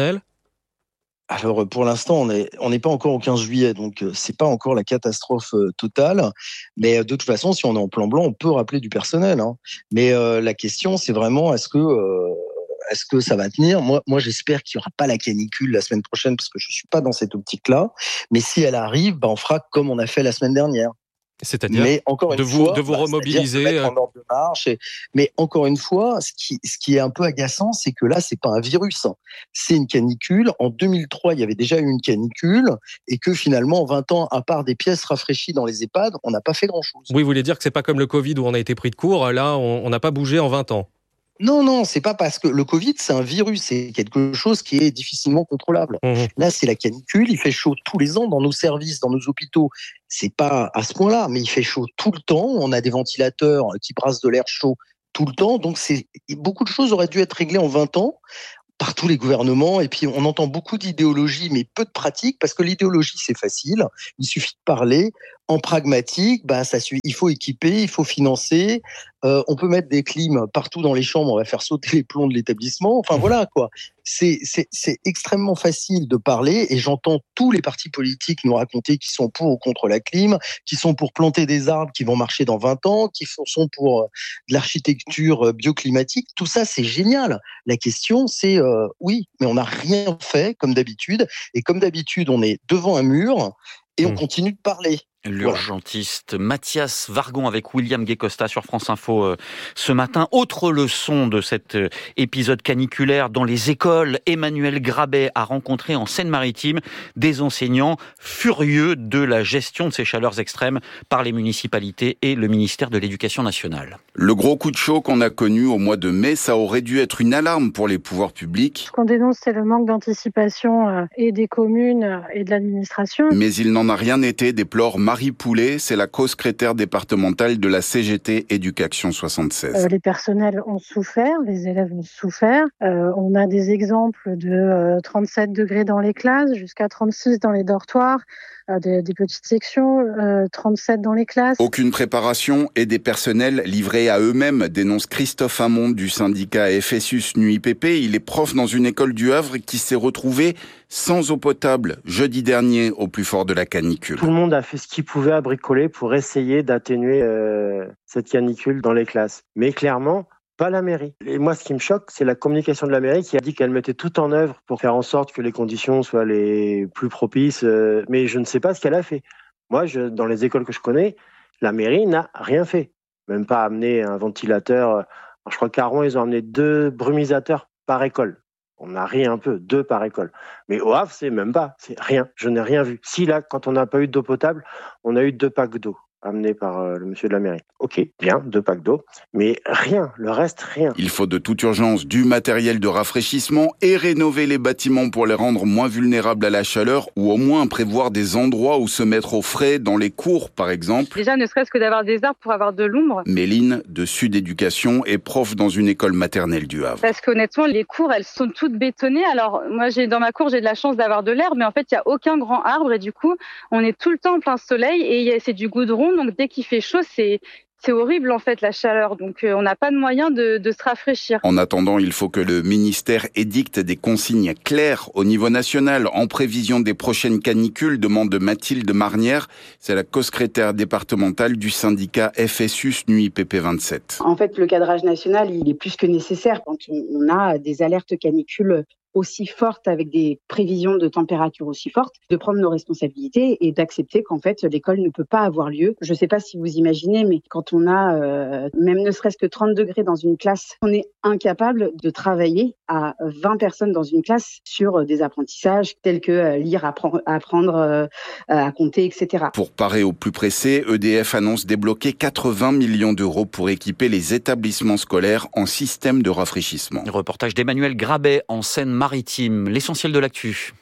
Alors, pour l'instant, on n'est on n'est pas encore au quinze juillet, donc c'est pas encore la catastrophe totale. Mais de toute façon, si on est en plan blanc, on peut rappeler du personnel. Hein. Mais euh, la question, c'est vraiment, est-ce que, euh, est-ce que ça va tenir ? Moi, moi, j'espère qu'il n'y aura pas la canicule la semaine prochaine, parce que je ne suis pas dans cette optique-là. Mais si elle arrive, bah, on fera comme on a fait la semaine dernière. C'est-à-dire mais encore une de vous, fois, de vous bah, remobiliser. De en ordre de marche. Et... Mais encore une fois, ce qui, ce qui est un peu agaçant, c'est que là, c'est pas un virus. C'est une canicule. En deux mille trois, il y avait déjà eu une canicule et que finalement, en vingt ans, à part des pièces rafraîchies dans les EHPAD, on n'a pas fait grand-chose. Oui, vous voulez dire que c'est pas comme le Covid où on a été pris de court. Là, on n'a pas bougé en vingt ans. Non, non, c'est pas parce que le Covid, c'est un virus, c'est quelque chose qui est difficilement contrôlable. Mmh. Là, c'est la canicule, il fait chaud tous les ans dans nos services, dans nos hôpitaux. C'est pas à ce point-là, mais il fait chaud tout le temps. On a des ventilateurs qui brassent de l'air chaud tout le temps. Donc, c'est beaucoup de choses auraient dû être réglées en vingt ans par tous les gouvernements. Et puis, on entend beaucoup d'idéologie, mais peu de pratique, parce que l'idéologie, c'est facile. Il suffit de parler. En pragmatique, bah, ça suit. Il faut équiper, il faut financer. Euh, on peut mettre des clims partout dans les chambres, on va faire sauter les plombs de l'établissement. Enfin voilà quoi. C'est, c'est, c'est extrêmement facile de parler et j'entends tous les partis politiques nous raconter qu'ils sont pour ou contre la clim, qui sont pour planter des arbres qui vont marcher dans vingt ans, qui sont pour de l'architecture bioclimatique. Tout ça, c'est génial. La question, c'est euh, oui, mais on n'a rien fait comme d'habitude. Et comme d'habitude, on est devant un mur et on mmh. continue de parler. L'urgentiste Mathias Vargon avec William Guécosta sur France Info euh, ce matin. Autre leçon de cet euh, épisode caniculaire dans les écoles. Emmanuel Grabet a rencontré en Seine-Maritime des enseignants furieux de la gestion de ces chaleurs extrêmes par les municipalités et le ministère de l'Éducation nationale. Le gros coup de chaud qu'on a connu au mois de mai, ça aurait dû être une alarme pour les pouvoirs publics. Ce qu'on dénonce, c'est le manque d'anticipation euh, et des communes et de l'administration. Mais il n'en a rien été, déplore Marie Poulet, c'est la co-secrétaire départementale de la C G T Éducation soixante-seize. Euh, les personnels ont souffert, les élèves ont souffert. Euh, on a des exemples de euh, trente-sept degrés dans les classes, jusqu'à trente-six dans les dortoirs. Des, des petites sections, euh, trente-sept dans les classes. Aucune préparation et des personnels livrés à eux-mêmes, dénonce Christophe Hamon du syndicat F S U S N U I P P. Il est prof dans une école du Havre qui s'est retrouvé sans eau potable jeudi dernier au plus fort de la canicule. Tout le monde a fait ce qu'il pouvait à bricoler pour essayer d'atténuer euh, cette canicule dans les classes. Mais clairement, pas la mairie. Et moi, ce qui me choque, c'est la communication de la mairie qui a dit qu'elle mettait tout en œuvre pour faire en sorte que les conditions soient les plus propices. Euh, mais je ne sais pas ce qu'elle a fait. Moi, je, dans les écoles que je connais, la mairie n'a rien fait. Même pas amené un ventilateur. Alors, je crois qu'à Rouen, ils ont amené deux brumisateurs par école. On a ri un peu, deux par école. Mais au Havre, c'est même pas. C'est rien. Je n'ai rien vu. Si là, quand on n'a pas eu d'eau potable, on a eu deux packs d'eau amené par euh, le monsieur de la mairie. Ok, bien, deux packs d'eau, mais rien, le reste, rien. Il faut de toute urgence du matériel de rafraîchissement et rénover les bâtiments pour les rendre moins vulnérables à la chaleur ou au moins prévoir des endroits où se mettre au frais, dans les cours par exemple. Déjà, ne serait-ce que d'avoir des arbres pour avoir de l'ombre. Méline, de Sud Éducation, est prof dans une école maternelle du Havre. Parce qu'honnêtement, les cours, elles sont toutes bétonnées. Alors, moi, j'ai dans ma cour, j'ai de la chance d'avoir de l'herbe, mais en fait, il n'y a aucun grand arbre et du coup, on est tout le temps en plein soleil et c'est du goudron. Donc dès qu'il fait chaud, c'est c'est horrible en fait la chaleur. Donc euh, on n'a pas de moyen de, de se rafraîchir. En attendant, il faut que le ministère édicte des consignes claires au niveau national en prévision des prochaines canicules, demande Mathilde Marnière. C'est la co-secrétaire départementale du syndicat F S U S N U I P P vingt-sept. En fait, le cadrage national, il est plus que nécessaire quand on a des alertes canicules aussi forte, avec des prévisions de température aussi fortes, de prendre nos responsabilités et d'accepter qu'en fait l'école ne peut pas avoir lieu. Je ne sais pas si vous imaginez, mais quand on a euh, même ne serait-ce que trente degrés dans une classe, on est incapable de travailler à vingt personnes dans une classe sur des apprentissages tels que euh, lire, apprendre, apprendre euh, à compter, et cetera. Pour parer au plus pressé, E D F annonce débloquer quatre-vingts millions d'euros pour équiper les établissements scolaires en système de rafraîchissement. Reportage d'Emmanuel Grabet en Seine-Maritime. L'essentiel de l'actu.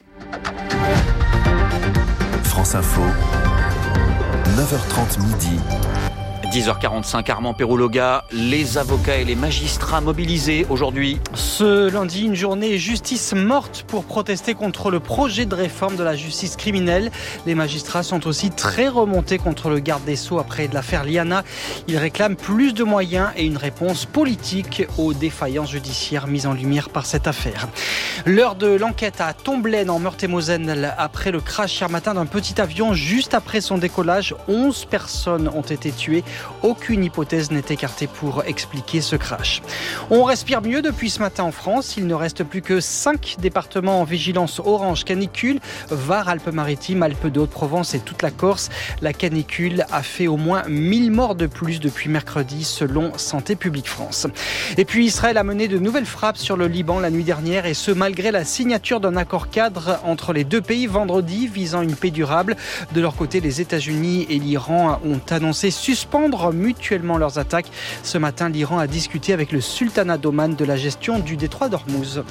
France Info, neuf heures trente midi. dix heures quarante-cinq, Armand Perrouloga, les avocats et les magistrats mobilisés aujourd'hui. Ce lundi, une journée justice morte pour protester contre le projet de réforme de la justice criminelle. Les magistrats sont aussi très remontés contre le garde des Sceaux après l'affaire Liana. Ils réclament plus de moyens et une réponse politique aux défaillances judiciaires mises en lumière par cette affaire. L'heure de l'enquête à Tomblaine en Meurthe-et-Moselle après le crash hier matin d'un petit avion juste après son décollage. onze personnes ont été tuées. Aucune hypothèse n'est écartée pour expliquer ce crash. On respire mieux depuis ce matin en France. Il ne reste plus que cinq départements en vigilance orange canicule. Var, Alpes-Maritimes, Alpes de Haute-Provence et toute la Corse. La canicule a fait au moins mille morts de plus depuis mercredi selon Santé publique France. Et puis Israël a mené de nouvelles frappes sur le Liban la nuit dernière et ce malgré la signature d'un accord cadre entre les deux pays vendredi visant une paix durable. De leur côté, les États-Unis et l'Iran ont annoncé suspendre mutuellement leurs attaques. Ce matin, l'Iran a discuté avec le sultanat d'Oman de la gestion du détroit d'Ormuz.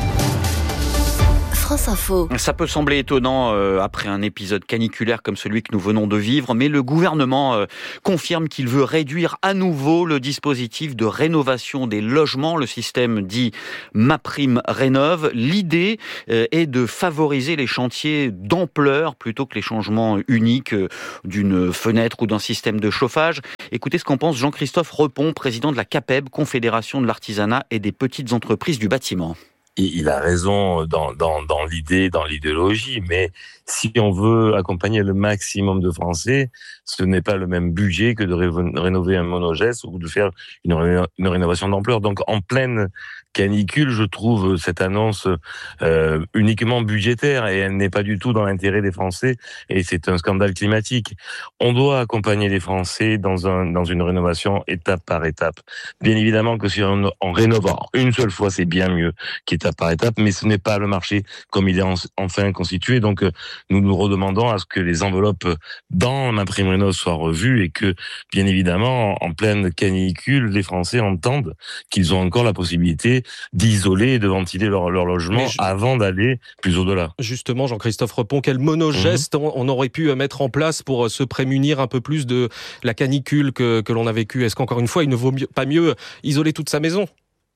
France Info. Ça peut sembler étonnant euh, après un épisode caniculaire comme celui que nous venons de vivre, mais le gouvernement euh, confirme qu'il veut réduire à nouveau le dispositif de rénovation des logements, le système dit MaPrimeRénov'. L'idée euh, est de favoriser les chantiers d'ampleur plutôt que les changements uniques euh, d'une fenêtre ou d'un système de chauffage. Écoutez ce qu'en pense Jean-Christophe Repon, président de la CAPEB, Confédération de l'artisanat et des petites entreprises du bâtiment. Il a raison dans, dans, dans l'idée, dans l'idéologie, mais si on veut accompagner le maximum de Français, ce n'est pas le même budget que de ré- rénover un monogeste ou de faire une, ré- une rénovation d'ampleur. Donc, en pleine canicule, je trouve cette annonce euh, uniquement budgétaire et elle n'est pas du tout dans l'intérêt des Français et c'est un scandale climatique. On doit accompagner les Français dans un dans une rénovation étape par étape. Bien évidemment que si on, en rénovant une seule fois, c'est bien mieux qu'étape par étape, mais ce n'est pas le marché comme il est en, enfin constitué. Donc, nous nous redemandons à ce que les enveloppes dans MaPrimeRénov' soient revues et que, bien évidemment, en pleine canicule, les Français entendent qu'ils ont encore la possibilité d'isoler et de ventiler leur, leur logement je... avant d'aller plus au-delà. Justement, Jean-Christophe Repon, quel monogeste mmh. on aurait pu mettre en place pour se prémunir un peu plus de la canicule que, que l'on a vécue? Est-ce qu'encore une fois, il ne vaut mieux, pas mieux isoler toute sa maison?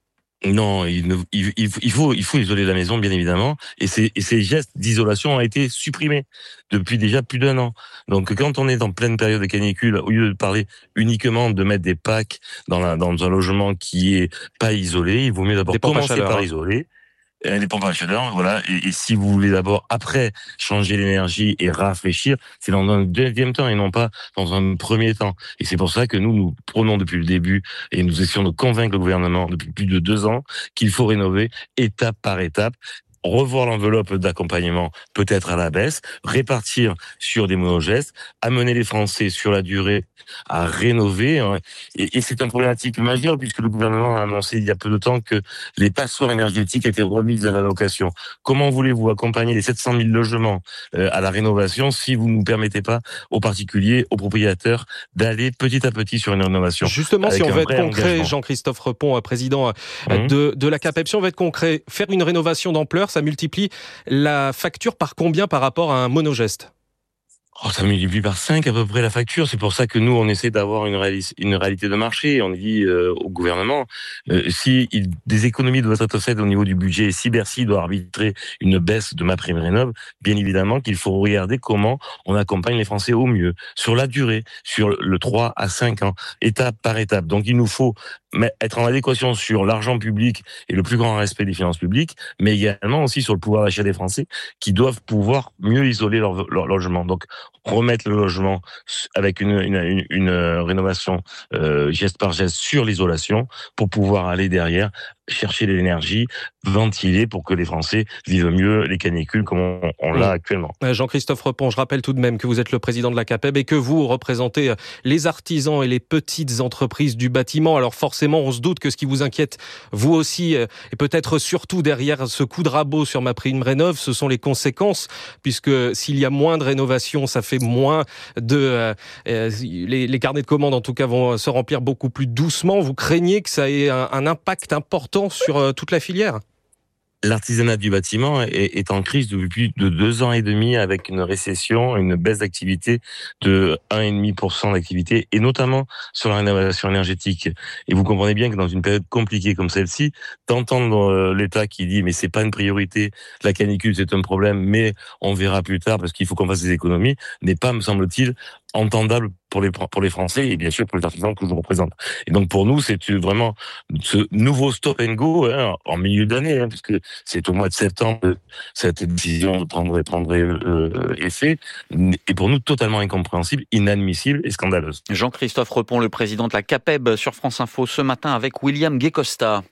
Non, il, ne, il, il, faut, il faut isoler la maison, bien évidemment, et ces, et ces gestes d'isolation ont été supprimés depuis déjà plus d'un an. Donc, quand on est en pleine période de canicule, au lieu de parler uniquement de mettre des packs dans, la, dans un logement qui est pas isolé, il vaut mieux d'abord commencer par hein. isoler. Les pompes à chaleur, voilà. Et, et si vous voulez d'abord, après, changer l'énergie et rafraîchir, c'est dans un deuxième temps et non pas dans un premier temps. Et c'est pour ça que nous, nous prenons depuis le début et nous essayons de convaincre le gouvernement depuis plus de deux ans qu'il faut rénover étape par étape, revoir l'enveloppe d'accompagnement peut-être à la baisse, répartir sur des monogestes, amener les Français sur la durée à rénover. Et, et c'est une problématique majeure puisque le gouvernement a annoncé il y a peu de temps que les passoires énergétiques étaient remises à la location. Comment voulez-vous accompagner les sept cent mille logements euh, à la rénovation si vous ne nous permettez pas aux particuliers, aux propriétaires d'aller petit à petit sur une rénovation? Justement, si on veut être concret, engagement. Jean-Christophe Repon, président mmh. de, de la CAPEB, si on veut être concret, faire une rénovation d'ampleur, ça multiplie la facture par combien par rapport à un monogeste? Oh, ça multiplie par cinq à peu près la facture. C'est pour ça que nous, on essaie d'avoir une, réali- une réalité de marché. On dit euh, au gouvernement, euh, si il, des économies doivent être faites au niveau du budget, et si Bercy doit arbitrer une baisse de MaPrimeRénov', bien évidemment qu'il faut regarder comment on accompagne les Français au mieux, sur la durée, sur le trois à cinq ans, étape par étape. Donc il nous faut être en adéquation sur l'argent public et le plus grand respect des finances publiques, mais également aussi sur le pouvoir d'achat des Français qui doivent pouvoir mieux isoler leur, leur logement. Donc, remettre le logement avec une, une, une, une rénovation euh, geste par geste sur l'isolation pour pouvoir aller derrière chercher de l'énergie, ventiler pour que les Français vivent mieux les canicules comme on, on l'a actuellement. Jean-Christophe Repon, je rappelle tout de même que vous êtes le président de la CAPEB et que vous représentez les artisans et les petites entreprises du bâtiment. Alors forcément, on se doute que ce qui vous inquiète, vous aussi, et peut-être surtout derrière ce coup de rabot sur MaPrimeRénov', ce sont les conséquences, puisque s'il y a moins de rénovation, ça fait moins de... Euh, les, les carnets de commandes, en tout cas, vont se remplir beaucoup plus doucement. Vous craignez que ça ait un, un impact important sur euh, toute la filière ? l'artisanat du bâtiment est, est en crise depuis plus de deux ans et demi avec une récession, une baisse d'activité de un virgule cinq pour cent d'activité et notamment sur la rénovation énergétique. Et vous comprenez bien que dans une période compliquée comme celle-ci, d'entendre l'État qui dit mais c'est pas une priorité, la canicule c'est un problème, mais on verra plus tard parce qu'il faut qu'on fasse des économies, n'est pas, me semble-t-il, entendable pour les pour les Français et bien sûr pour les artisans que je représente. Et donc pour nous, c'est vraiment ce nouveau stop and go hein, en milieu d'année, hein, puisque c'est au mois de septembre que cette décision prendrait prendrait euh, effet, et pour nous totalement incompréhensible, inadmissible et scandaleuse. Jean-Christophe Repon, le président de la CAPEB sur France Info ce matin avec William Guécosta.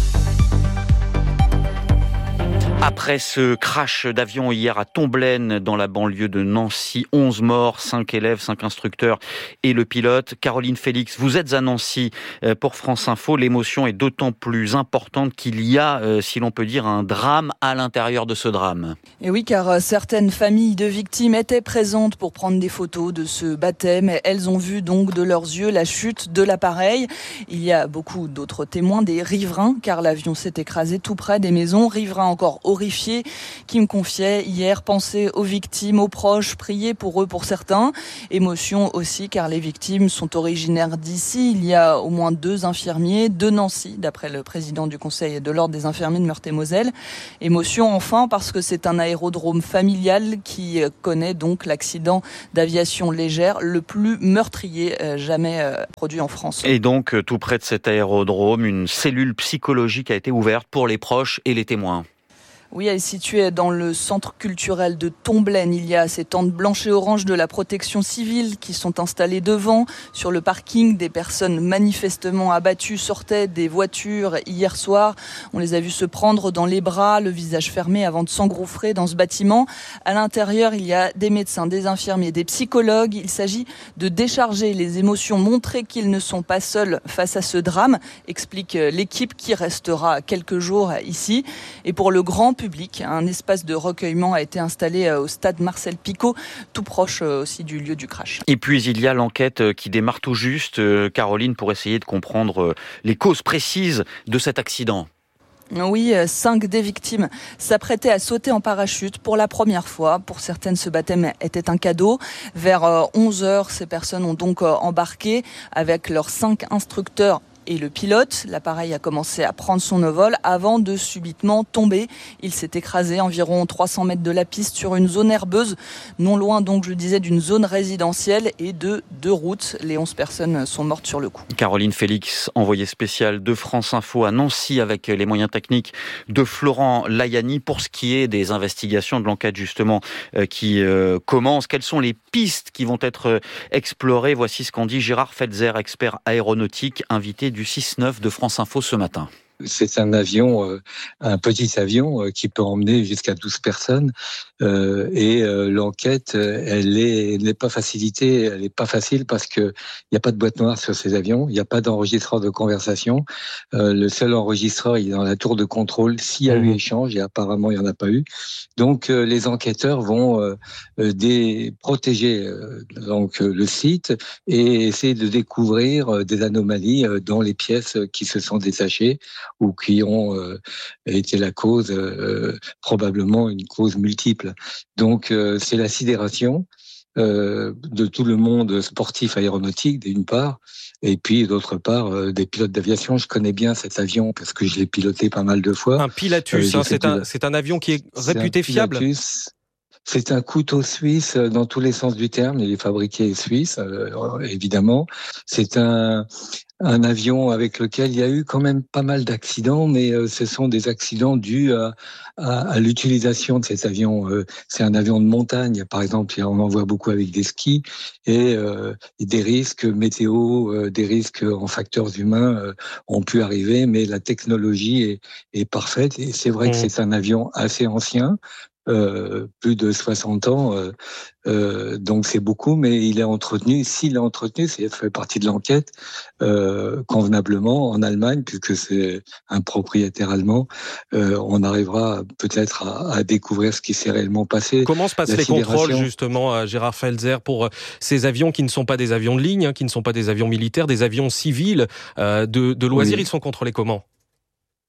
Après ce crash d'avion hier à Tomblaine, dans la banlieue de Nancy, onze morts, cinq élèves, cinq instructeurs et le pilote. Caroline Félix, vous êtes à Nancy pour France Info. L'émotion est d'autant plus importante qu'il y a, si l'on peut dire, un drame à l'intérieur de ce drame. Et oui, car certaines familles de victimes étaient présentes pour prendre des photos de ce baptême. Elles ont vu donc de leurs yeux la chute de l'appareil. Il y a beaucoup d'autres témoins, des riverains, car l'avion s'est écrasé tout près des maisons. Riverains encore horrifiés qui me confiaient hier penser aux victimes, aux proches, prier pour eux pour certains. Émotion aussi car les victimes sont originaires d'ici. Il y a au moins deux infirmiers de Nancy, d'après le président du Conseil de l'Ordre des infirmiers de Meurthe-et-Moselle. Émotion enfin parce que c'est un aérodrome familial qui connaît donc l'accident d'aviation légère le plus meurtrier jamais produit en France. Et donc tout près de cet aérodrome, une cellule psychologique a été ouverte pour les proches et les témoins. Oui, elle est située dans le centre culturel de Tomblaine. Il y a ces tentes blanches et oranges de la protection civile qui sont installées devant. Sur le parking, des personnes manifestement abattues sortaient des voitures hier soir. On les a vus se prendre dans les bras, le visage fermé avant de s'engouffrer dans ce bâtiment. À l'intérieur, il y a des médecins, des infirmiers, des psychologues. Il s'agit de décharger les émotions, montrer qu'ils ne sont pas seuls face à ce drame, explique l'équipe qui restera quelques jours ici. Et pour le grand public, un espace de recueillement a été installé au stade Marcel Picot, tout proche aussi du lieu du crash. Et puis il y a l'enquête qui démarre tout juste, Caroline, pour essayer de comprendre les causes précises de cet accident. Oui, cinq des victimes s'apprêtaient à sauter en parachute pour la première fois. Pour certaines, ce baptême était un cadeau. Vers onze heures, ces personnes ont donc embarqué avec leurs cinq instructeurs et le pilote. L'appareil a commencé à prendre son envol avant de subitement tomber. Il s'est écrasé environ trois cents mètres de la piste sur une zone herbeuse, non loin donc, je disais, d'une zone résidentielle et de deux routes. Les onze personnes sont mortes sur le coup. Caroline Félix, envoyée spéciale de France Info à Nancy avec les moyens techniques de Florent Layani. Pour ce qui est des investigations, de l'enquête justement euh, qui euh, commence, quelles sont les pistes qui vont être explorées? Voici ce qu'en dit Gérard Felzer, expert aéronautique, invité du six neuf de France Info ce matin. C'est un avion, euh, un petit avion euh, qui peut emmener jusqu'à douze personnes euh, et euh, l'enquête, elle est, elle n'est pas facilitée, elle n'est pas facile parce que il n'y a pas de boîte noire sur ces avions, il n'y a pas d'enregistreur de conversation. Euh, le seul enregistreur, il est dans la tour de contrôle s'il y a mmh. eu échange et apparemment il n'y en a pas eu. Donc euh, les enquêteurs vont euh, des, protéger euh, donc euh, le site et essayer de découvrir euh, des anomalies euh, dans les pièces qui se sont détachées ou qui ont euh, été la cause, euh, probablement une cause multiple. Donc euh, c'est la sidération euh, de tout le monde sportif aéronautique d'une part, et puis d'autre part euh, des pilotes d'aviation. Je connais bien cet avion parce que je l'ai piloté pas mal de fois. Un Pilatus, euh, hein, c'est, un, c'est un avion qui est réputé c'est fiable. Pilatus. C'est un couteau suisse dans tous les sens du terme. Il est fabriqué suisse, euh, évidemment. C'est un, un avion avec lequel il y a eu quand même pas mal d'accidents, mais euh, ce sont des accidents dus à, à, à l'utilisation de cet avion. Euh, c'est un avion de montagne, par exemple. On en voit beaucoup avec des skis et, euh, et des risques météo, euh, des risques en facteurs humains euh, ont pu arriver, mais la technologie est, est parfaite. Et c'est vrai mmh. que c'est un avion assez ancien. Euh, plus de soixante ans, euh, euh, donc c'est beaucoup, mais il est entretenu. S'il est entretenu, ça fait partie de l'enquête euh, convenablement en Allemagne, puisque c'est un propriétaire allemand. Euh, on arrivera peut-être à, à découvrir ce qui s'est réellement passé. Comment se passent La les contrôles justement, à Gérard Felzer, pour ces avions qui ne sont pas des avions de ligne, hein, qui ne sont pas des avions militaires, des avions civils euh, de, de loisirs? Oui. Ils sont contrôlés comment?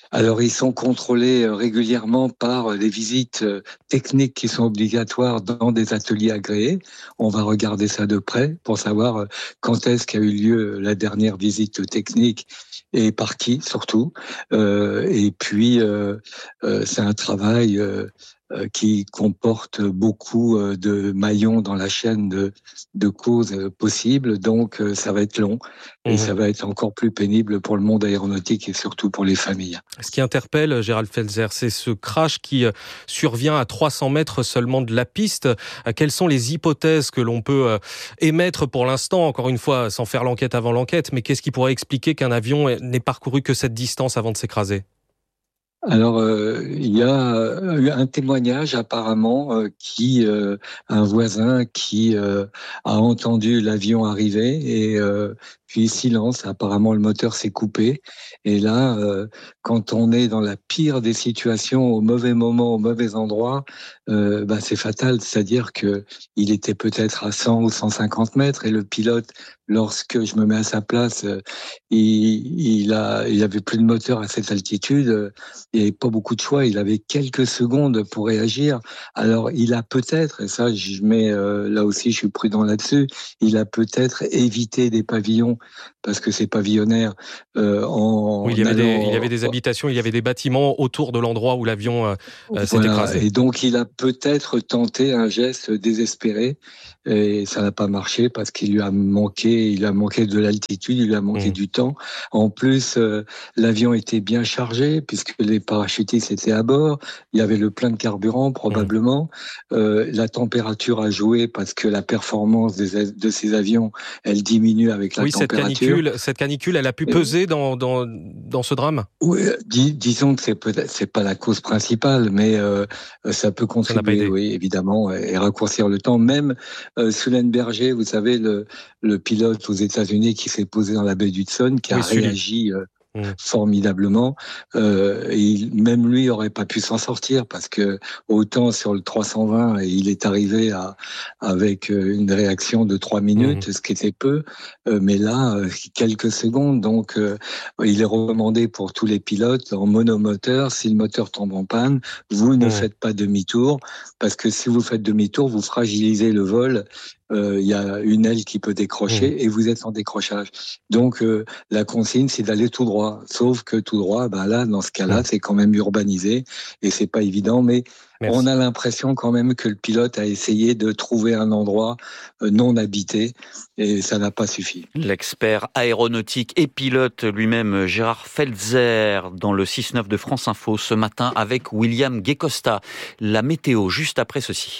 Alors, ils sont contrôlés régulièrement par les visites techniques qui sont obligatoires dans des ateliers agréés. On va regarder ça de près pour savoir quand est-ce qu'a eu lieu la dernière visite technique et par qui, surtout. Euh, et puis, euh, euh, c'est un travail euh, qui comporte beaucoup de maillons dans la chaîne de, de causes possibles. Donc, ça va être long et mmh. ça va être encore plus pénible pour le monde aéronautique et surtout pour les familles. Ce qui interpelle, Gérald Felzer, c'est ce crash qui survient à trois cents mètres seulement de la piste. Quelles sont les hypothèses que l'on peut émettre pour l'instant, encore une fois, sans faire l'enquête avant l'enquête, mais qu'est-ce qui pourrait expliquer qu'un avion n'ait parcouru que cette distance avant de s'écraser ? Alors, euh, il y a eu un témoignage apparemment euh, qui, euh, un voisin qui euh, a entendu l'avion arriver et euh, puis silence. Apparemment, le moteur s'est coupé. Et là, euh, quand on est dans la pire des situations, au mauvais moment, au mauvais endroit, euh, bah, c'est fatal. C'est-à-dire que il était peut-être à cent ou cent cinquante mètres et le pilote, lorsque je me mets à sa place, euh, il, il a, il avait plus de moteur à cette altitude. Euh, il n'y avait pas beaucoup de choix. Il avait quelques secondes pour réagir. Alors, il a peut-être, et ça, je mets euh, là aussi, je suis prudent là-dessus, il a peut-être évité des pavillons parce que c'est pavillonnaire. Euh, en oui, il y avait allant... des, il y avait des habitations, il y avait des bâtiments autour de l'endroit où l'avion euh, s'est voilà. écrasé. Et donc, il a peut-être tenté un geste désespéré et ça n'a pas marché parce qu'il lui a manqué, il a manqué de l'altitude, il lui a manqué mmh. du temps. En plus, euh, l'avion était bien chargé puisque les parachutistes étaient à bord. Il y avait le plein de carburant probablement. Mmh. Euh, la température a joué parce que la performance des, de ces avions, elle diminue avec la oui, température. Cette canicule, cette canicule, elle a pu peser et... dans, dans, dans ce drame ? Oui, dis, disons que c'est peut-être, c'est pas la cause principale, mais euh, ça peut contribuer, ça oui, évidemment, et raccourcir le temps. Même euh, Sullenberger, vous savez, le, le pilote aux États-Unis qui s'est posé dans la baie d'Hudson, qui oui, a réagi euh, mmh. formidablement. Euh, et même lui aurait pas pu s'en sortir parce que autant sur le trois cent vingt, il est arrivé à avec une réaction de trois minutes, mmh. ce qui était peu, euh, mais là quelques secondes. Donc euh, il est recommandé pour tous les pilotes en monomoteur, si le moteur tombe en panne, vous ne mmh. faites pas demi-tour parce que si vous faites demi-tour, vous fragilisez le vol. Il euh, y a une aile qui peut décrocher mmh. et vous êtes en décrochage. Donc euh, la consigne, c'est d'aller tout droit. Sauf que tout droit, ben là, dans ce cas-là, mmh. c'est quand même urbanisé et c'est pas évident. Mais Merci. On a l'impression quand même que le pilote a essayé de trouver un endroit non habité et ça n'a pas suffi. L'expert aéronautique et pilote lui-même, Gérard Felzer, dans le six neuf de France Info ce matin avec William Guecosta. La météo juste après ceci.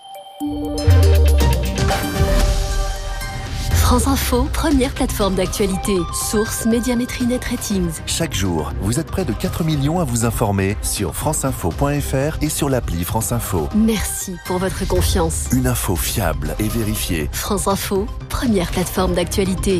France Info, première plateforme d'actualité. Source Médiamétrie Net Ratings. Chaque jour, vous êtes près de quatre millions à vous informer sur franceinfo point f r et sur l'appli France Info. Merci pour votre confiance. Une info fiable et vérifiée. France Info, première plateforme d'actualité.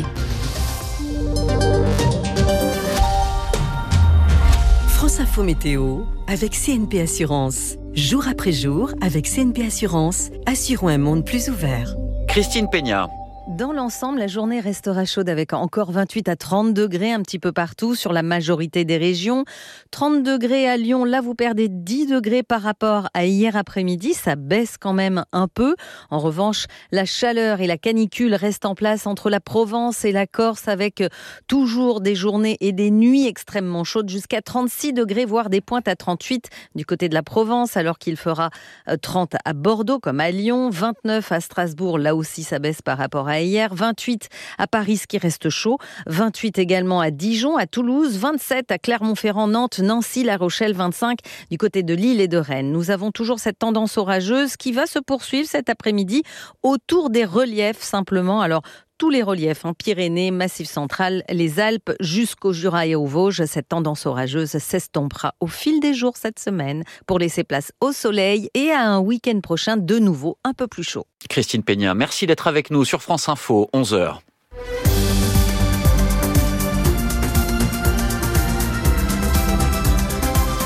France Info Météo avec C N P Assurance. Jour après jour, avec C N P Assurance, assurons un monde plus ouvert. Christine Peña. Dans l'ensemble, la journée restera chaude avec encore vingt-huit à trente degrés un petit peu partout sur la majorité des régions. trente degrés à Lyon, là vous perdez dix degrés par rapport à hier après-midi. Ça baisse quand même un peu. En revanche, la chaleur et la canicule restent en place entre la Provence et la Corse avec toujours des journées et des nuits extrêmement chaudes jusqu'à trente-six degrés, voire des pointes à trente-huit du côté de la Provence alors qu'il fera trente à Bordeaux comme à Lyon, vingt-neuf à Strasbourg, là aussi ça baisse par rapport à hier, vingt-huit à Paris, ce qui reste chaud, vingt-huit également à Dijon, à Toulouse, vingt-sept à Clermont-Ferrand, Nantes, Nancy, La Rochelle, vingt-cinq du côté de Lille et de Rennes. Nous avons toujours cette tendance orageuse qui va se poursuivre cet après-midi autour des reliefs simplement. Alors, tous les reliefs, hein, Pyrénées, Massif central, les Alpes, jusqu'au Jura et aux Vosges. Cette tendance orageuse s'estompera au fil des jours cette semaine pour laisser place au soleil et à un week-end prochain de nouveau un peu plus chaud. Christine Peña, merci d'être avec nous sur France Info, onze heures.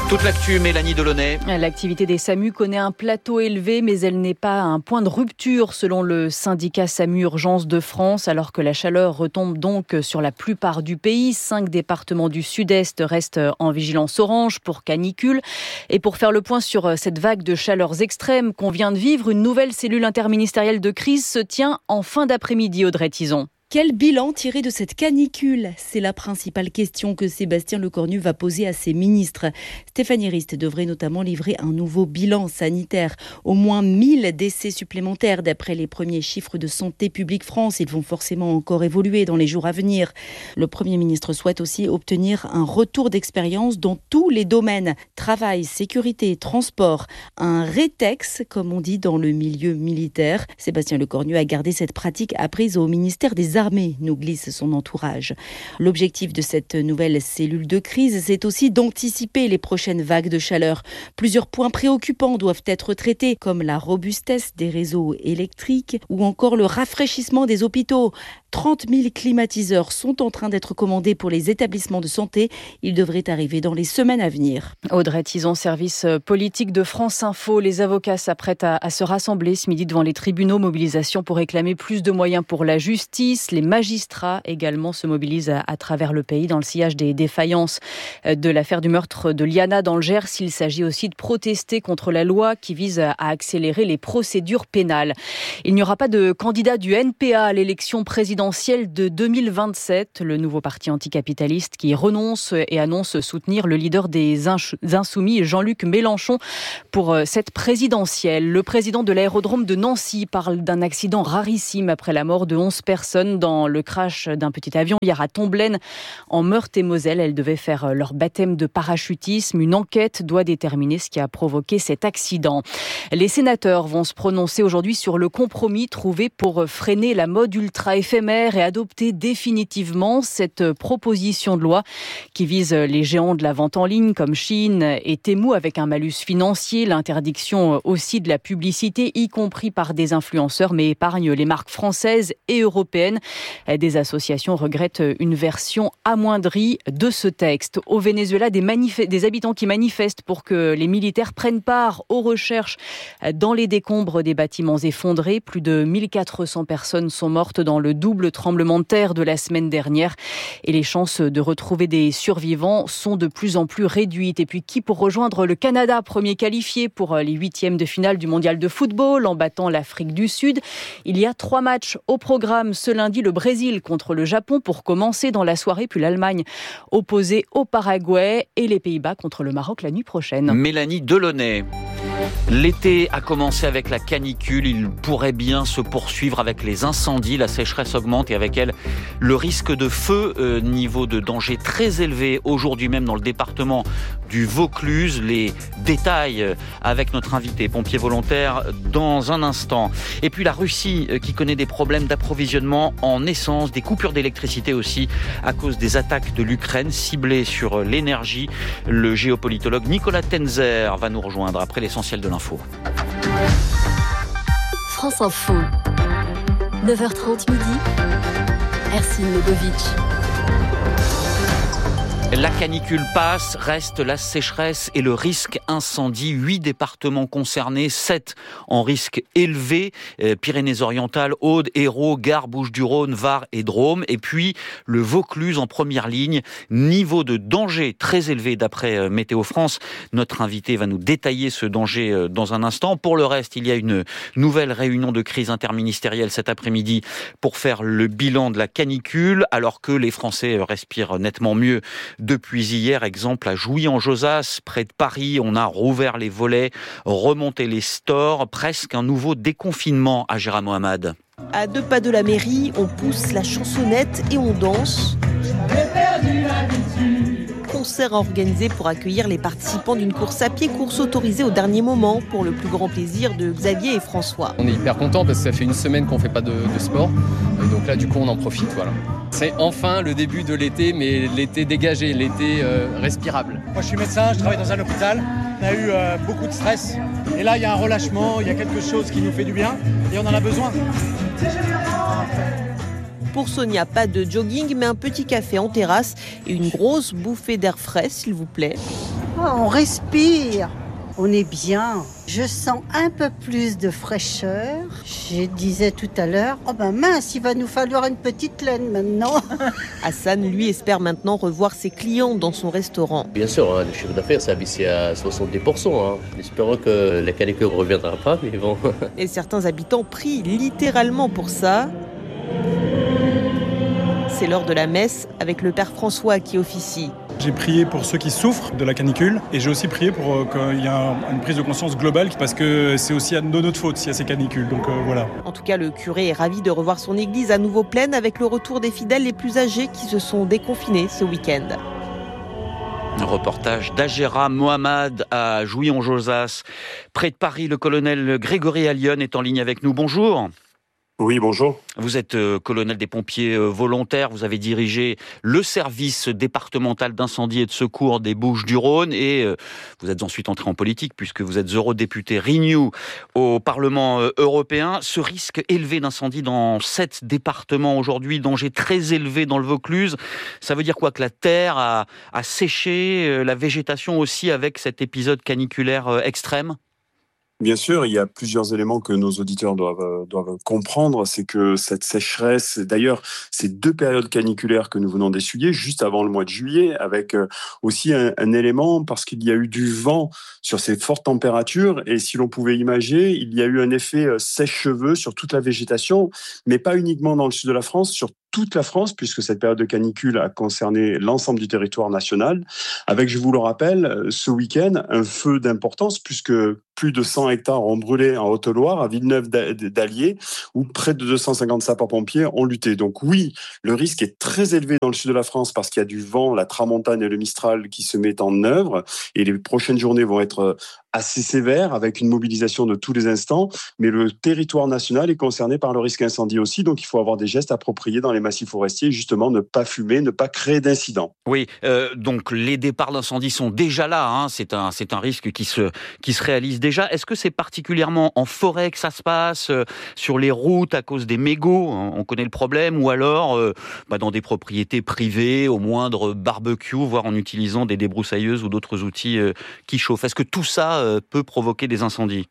Toute l'actu, Mélanie Delaunay. L'activité des SAMU connaît un plateau élevé, mais elle n'est pas à un point de rupture selon le syndicat SAMU Urgence de France, alors que la chaleur retombe donc sur la plupart du pays. Cinq départements du sud-est restent en vigilance orange pour canicule. Et pour faire le point sur cette vague de chaleurs extrêmes qu'on vient de vivre, une nouvelle cellule interministérielle de crise se tient en fin d'après-midi, Audrey Tizon. Quel bilan tirer de cette canicule ? C'est la principale question que Sébastien Lecornu va poser à ses ministres. Stéphanie Rist devrait notamment livrer un nouveau bilan sanitaire. Au moins mille décès supplémentaires d'après les premiers chiffres de Santé publique France. Ils vont forcément encore évoluer dans les jours à venir. Le Premier ministre souhaite aussi obtenir un retour d'expérience dans tous les domaines. Travail, sécurité, transport. Un rétex, comme on dit dans le milieu militaire. Sébastien Lecornu a gardé cette pratique apprise au ministère des Armées, nous glisse son entourage. L'objectif de cette nouvelle cellule de crise, c'est aussi d'anticiper les prochaines vagues de chaleur. Plusieurs points préoccupants doivent être traités, comme la robustesse des réseaux électriques ou encore le rafraîchissement des hôpitaux. trente mille climatiseurs sont en train d'être commandés pour les établissements de santé. Ils devraient arriver dans les semaines à venir. Audrey Tizon, service politique de France Info. Les avocats s'apprêtent à, à se rassembler ce midi devant les tribunaux. Mobilisation pour réclamer plus de moyens pour la justice. Les magistrats également se mobilisent à, à travers le pays dans le sillage des défaillances de l'affaire du meurtre de Liana dans le Gers. Il s'agit aussi de protester contre la loi qui vise à accélérer les procédures pénales. Il n'y aura pas de candidat du N P A à l'élection présidentielle de deux mille vingt-sept. Le nouveau parti anticapitaliste qui renonce et annonce soutenir le leader des Insoumis, Jean-Luc Mélenchon, pour cette présidentielle. Le président de l'aérodrome de Nancy parle d'un accident rarissime après la mort de onze personnes dans le crash d'un petit avion hier à Tomblaine, en Meurthe-et-Moselle. Elles devaient faire leur baptême de parachutisme. Une enquête doit déterminer ce qui a provoqué cet accident. Les sénateurs vont se prononcer aujourd'hui sur le compromis trouvé pour freiner la mode ultra éphémère et adopter définitivement cette proposition de loi qui vise les géants de la vente en ligne comme Shein et Temu avec un malus financier, l'interdiction aussi de la publicité, y compris par des influenceurs, mais épargne les marques françaises et européennes. Des associations regrettent une version amoindrie de ce texte. Au Venezuela, des, manif- des habitants qui manifestent pour que les militaires prennent part aux recherches dans les décombres des bâtiments effondrés. Plus de mille quatre cents personnes sont mortes dans le double tremblement de terre de la semaine dernière et les chances de retrouver des survivants sont de plus en plus réduites. Et puis qui pour rejoindre le Canada, premier qualifié pour les huitièmes de finale du mondial de football en battant l'Afrique du Sud. Il y a trois matchs au programme. Ce lundi, le Brésil contre le Japon pour commencer dans la soirée, puis l'Allemagne opposée au Paraguay et les Pays-Bas contre le Maroc la nuit prochaine. Mélanie Delaunay. L'été a commencé avec la canicule, il pourrait bien se poursuivre avec les incendies, la sécheresse augmente et avec elle le risque de feu, euh, niveau de danger très élevé aujourd'hui même dans le département du Vaucluse. Les détails avec notre invité pompier volontaire dans un instant. Et puis la Russie qui connaît des problèmes d'approvisionnement en essence, des coupures d'électricité aussi à cause des attaques de l'Ukraine ciblées sur l'énergie. Le géopolitologue Nicolas Tenzer va nous rejoindre après l'essentiel de l'info. France Info, neuf heures trente midi, Ercine Legovic. La canicule passe, reste la sécheresse et le risque incendie. Huit départements concernés, sept en risque élevé. Euh, Pyrénées-Orientales, Aude, Hérault, Gard, Bouches-du-Rhône, Var et Drôme. Et puis le Vaucluse en première ligne. Niveau de danger très élevé d'après euh, Météo France. Notre invité va nous détailler ce danger euh, dans un instant. Pour le reste, il y a une nouvelle réunion de crise interministérielle cet après-midi pour faire le bilan de la canicule, alors que les Français respirent nettement mieux depuis hier. Exemple à Jouy-en-Josas, près de Paris, on a rouvert les volets, remonté les stores, presque un nouveau déconfinement à Gérard Mohamed. À deux pas de la mairie, on pousse la chansonnette et on danse. Concert organisé pour accueillir les participants d'une course à pied, course autorisée au dernier moment pour le plus grand plaisir de Xavier et François. On est hyper contents parce que ça fait une semaine qu'on ne fait pas de, de sport, donc là du coup on en profite. Voilà. C'est enfin le début de l'été, mais l'été dégagé, l'été euh, respirable. Moi je suis médecin, je travaille dans un hôpital, on a eu euh, beaucoup de stress et là il y a un relâchement, il y a quelque chose qui nous fait du bien et on en a besoin. Pour Sonia, pas de jogging, mais un petit café en terrasse et une grosse bouffée d'air frais, s'il vous plaît. Oh, on respire. On est bien. Je sens un peu plus de fraîcheur. Je disais tout à l'heure, oh ben mince, il va nous falloir une petite laine maintenant. Hassan, lui, espère maintenant revoir ses clients dans son restaurant. Bien sûr, hein, le chiffre d'affaires s'est abaissé à soixante-dix pour cent. Hein. Espérons que la canicule ne reviendra pas, mais bon. Et certains habitants prient littéralement pour ça. C'est l'heure de la messe avec le père François qui officie. J'ai prié pour ceux qui souffrent de la canicule et j'ai aussi prié pour euh, qu'il y ait un, une prise de conscience globale parce que c'est aussi à de notre faute s'il y a ces canicules. Donc euh, voilà. En tout cas, le curé est ravi de revoir son église à nouveau pleine avec le retour des fidèles les plus âgés qui se sont déconfinés ce week-end. Un reportage d'Agera Mohamed à Jouy-en-Josas. Près de Paris, le colonel Grégory Allione est en ligne avec nous. Bonjour. Oui, bonjour. Vous êtes euh, colonel des pompiers euh, volontaires, vous avez dirigé le service départemental d'incendie et de secours des Bouches-du-Rhône et euh, vous êtes ensuite entré en politique puisque vous êtes eurodéputé Renew au Parlement euh, européen. Ce risque élevé d'incendie dans sept départements aujourd'hui, danger très élevé dans le Vaucluse, ça veut dire quoi? Que la terre a, a séché, euh, la végétation aussi avec cet épisode caniculaire euh, extrême? Bien sûr, il y a plusieurs éléments que nos auditeurs doivent, doivent comprendre. C'est que cette sécheresse, d'ailleurs, ces deux périodes caniculaires que nous venons d'essuyer, juste avant le mois de juillet, avec aussi un, un élément, parce qu'il y a eu du vent sur ces fortes températures, et si l'on pouvait imaginer, il y a eu un effet sèche-cheveux sur toute la végétation, mais pas uniquement dans le sud de la France, sur toute la France, puisque cette période de canicule a concerné l'ensemble du territoire national, avec, je vous le rappelle, ce week-end, un feu d'importance, puisque plus de cent hectares ont brûlé en Haute-Loire, à Villeneuve d'Allier, où près de deux cent cinquante sapeurs-pompiers ont lutté. Donc oui, le risque est très élevé dans le sud de la France, parce qu'il y a du vent, la tramontane et le mistral qui se mettent en œuvre, et les prochaines journées vont être assez sévères, avec une mobilisation de tous les instants, mais le territoire national est concerné par le risque incendie aussi, donc il faut avoir des gestes appropriés dans les massifs forestiers, justement ne pas fumer, ne pas créer d'incidents. Oui, euh, donc les départs d'incendie sont déjà là, hein, c'est un, c'est un risque qui se, qui se réalise déjà. Est-ce que c'est particulièrement en forêt que ça se passe, euh, sur les routes à cause des mégots, hein, on connaît le problème, ou alors euh, bah, dans des propriétés privées, au moindre barbecue, voire en utilisant des débroussailleuses ou d'autres outils euh, qui chauffent? Est-ce que tout ça euh, peut provoquer des incendies?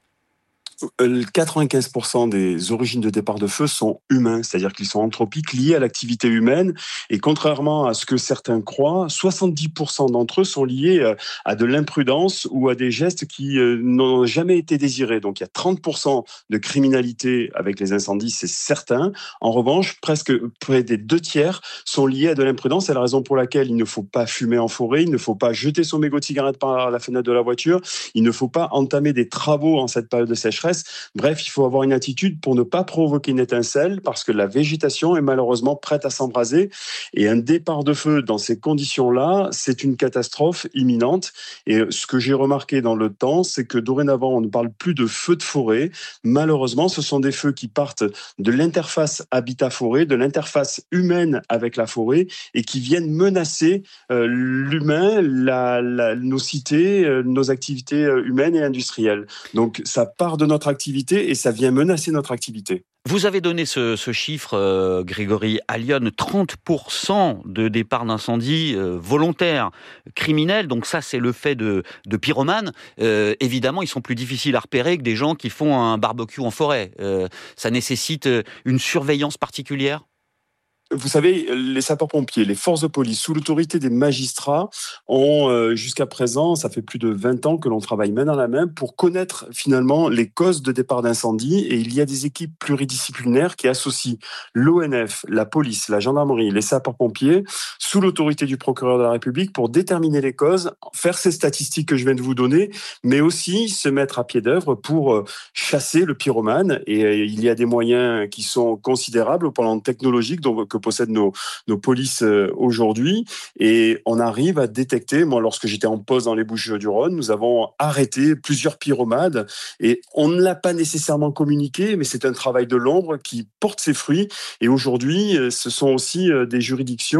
quatre-vingt-quinze pour cent des origines de départ de feu sont humains, c'est-à-dire qu'ils sont anthropiques, liés à l'activité humaine. Et contrairement à ce que certains croient, soixante-dix pour cent d'entre eux sont liés à de l'imprudence ou à des gestes qui n'ont jamais été désirés. Donc il y a trente pour cent de criminalité avec les incendies, c'est certain. En revanche, presque près des deux tiers sont liés à de l'imprudence. C'est la raison pour laquelle il ne faut pas fumer en forêt, il ne faut pas jeter son mégot de cigarette par la fenêtre de la voiture, il ne faut pas entamer des travaux en cette période de sécheresse. Bref, il faut avoir une attitude pour ne pas provoquer une étincelle parce que la végétation est malheureusement prête à s'embraser et un départ de feu dans ces conditions-là, c'est une catastrophe imminente. Et ce que j'ai remarqué dans le temps, c'est que dorénavant, on ne parle plus de feux de forêt. Malheureusement, ce sont des feux qui partent de l'interface habitat-forêt, de l'interface humaine avec la forêt et qui viennent menacer euh, l'humain, la, la, nos cités, euh, nos activités humaines et industrielles. Donc, ça part de notre activité et ça vient menacer notre activité. Vous avez donné ce, ce chiffre, euh, Grégory Allione, trente pour cent de départs d'incendie euh, volontaires, criminels. Donc ça, c'est le fait de, de pyromanes. Euh, évidemment, ils sont plus difficiles à repérer que des gens qui font un barbecue en forêt. Euh, ça nécessite une surveillance particulière? Vous savez, les sapeurs-pompiers, les forces de police, sous l'autorité des magistrats, ont euh, jusqu'à présent, ça fait plus de vingt ans que l'on travaille main dans la main pour connaître finalement les causes de départ d'incendie. Et il y a des équipes pluridisciplinaires qui associent l'O N F, la police, la gendarmerie, les sapeurs-pompiers, sous l'autorité du procureur de la République pour déterminer les causes, faire ces statistiques que je viens de vous donner, mais aussi se mettre à pied d'œuvre pour euh, chasser le pyromane. Et euh, il y a des moyens qui sont considérables au plan technologique, donc que possèdent nos, nos polices aujourd'hui, et on arrive à détecter, moi lorsque j'étais en poste dans les Bouches-du-Rhône, nous avons arrêté plusieurs pyromanes et on ne l'a pas nécessairement communiqué, mais c'est un travail de l'ombre qui porte ses fruits et aujourd'hui ce sont aussi des juridictions qui sont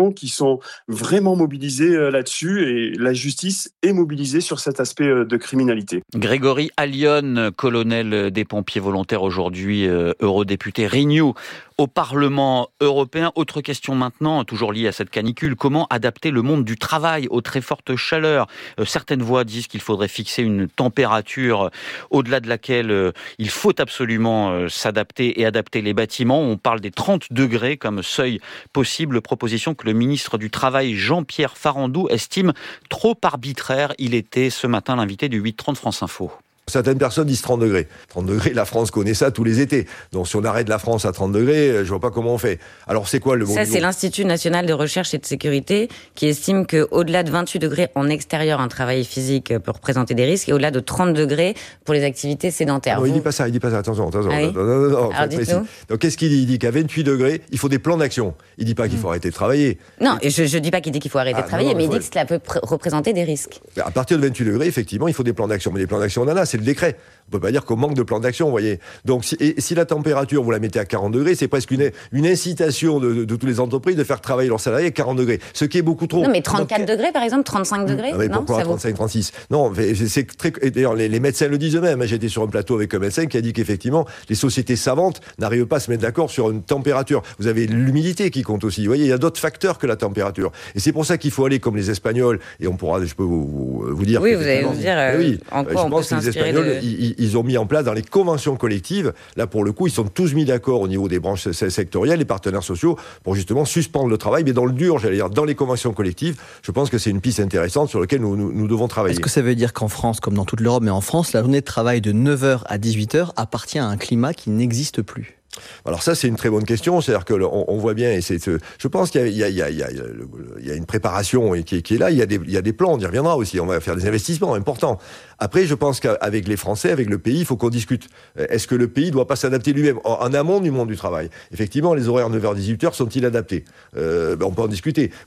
sont vraiment mobilisés euh, là-dessus et la justice est mobilisée sur cet aspect euh, de criminalité. Grégory Allione, colonel des pompiers volontaires, aujourd'hui euh, eurodéputé Renew au Parlement européen. Autre question maintenant, toujours liée à cette canicule, comment adapter le monde du travail aux très fortes chaleurs ? euh, Certaines voix disent qu'il faudrait fixer une température au-delà de laquelle euh, il faut absolument euh, s'adapter et adapter les bâtiments. On parle des trente degrés comme seuil possible, proposition que le ministre du Travail Jean-Pierre Farandou estime trop arbitraire. Il était ce matin l'invité du huit trente France Info. Certaines personnes disent trente degrés. trente degrés, la France connaît ça tous les étés. Donc si on arrête la France à trente degrés, je vois pas comment on fait. Alors c'est quoi le bon Ça, niveau ? C'est l'Institut national de recherche et de sécurité qui estime qu'au-delà de vingt-huit degrés en extérieur, un travail physique peut représenter des risques, et au-delà de trente degrés pour les activités sédentaires. Non, Vous... il dit pas ça, il dit pas ça. Attention, attention. Ah oui non, non, non, non, Alors dites-nous. Donc qu'est-ce qu'il dit ? Il dit qu'à vingt-huit degrés, il faut des plans d'action. Il dit pas qu'il faut arrêter de travailler. Non, et je ne dis pas qu'il dit qu'il faut arrêter Ah, de travailler, non, non, mais il faut... dit que cela peut pr- représenter des risques. À partir de vingt-huit degrés, effectivement, il faut des plans d'action. Mais les plans d'action, on en a, c'est le décret. On peut pas dire qu'on manque de plan d'action, vous voyez. Donc, si, et si la température, vous la mettez à quarante degrés, c'est presque une, une incitation de, de, de toutes les entreprises de faire travailler leurs salariés à quarante degrés. Ce qui est beaucoup trop. Non, mais trente-quatre Donc, degrés, par exemple, trente-cinq degrés. Ah mais non, pourquoi ça trente-cinq, trente-six Non, c'est très. Et d'ailleurs, les, les médecins le disent eux-mêmes. J'étais sur un plateau avec un médecin qui a dit qu'effectivement, les sociétés savantes n'arrivent pas à se mettre d'accord sur une température. Vous avez l'humidité qui compte aussi. Vous voyez, il y a d'autres facteurs que la température. Et c'est pour ça qu'il faut aller comme les Espagnols. Et on pourra, je peux vous, vous, vous dire. Oui, vous allez vous dire. Euh, oui, en quoi je on pense peut que les s'inspirer Espagnols, de... ils, ils ont mis en place dans les conventions collectives. Là, pour le coup, ils sont tous mis d'accord au niveau des branches sectorielles, les partenaires sociaux, pour justement suspendre le travail. Mais dans le dur, j'allais dire, dans les conventions collectives, je pense que c'est une piste intéressante sur laquelle nous, nous, nous devons travailler. Est-ce que ça veut dire qu'en France, comme dans toute l'Europe, mais en France, la journée de travail de neuf heures à dix-huit heures appartient à un climat qui n'existe plus ? Alors ça, c'est une très bonne question. C'est-à-dire que on, on voit bien, et c'est, je pense qu'il y a, il y a, il y a, il y a, il y a une préparation qui est, qui est là. Il y a des, il y a des plans. On y reviendra aussi. On va faire des investissements importants. Après, je pense qu'avec les Français, avec le pays, il faut qu'on discute. Est-ce que le pays ne doit pas s'adapter lui-même en, en amont du monde du travail ? Effectivement, les horaires neuf heures dix-huit heures sont-ils adaptés ? euh, ben On peut en discuter.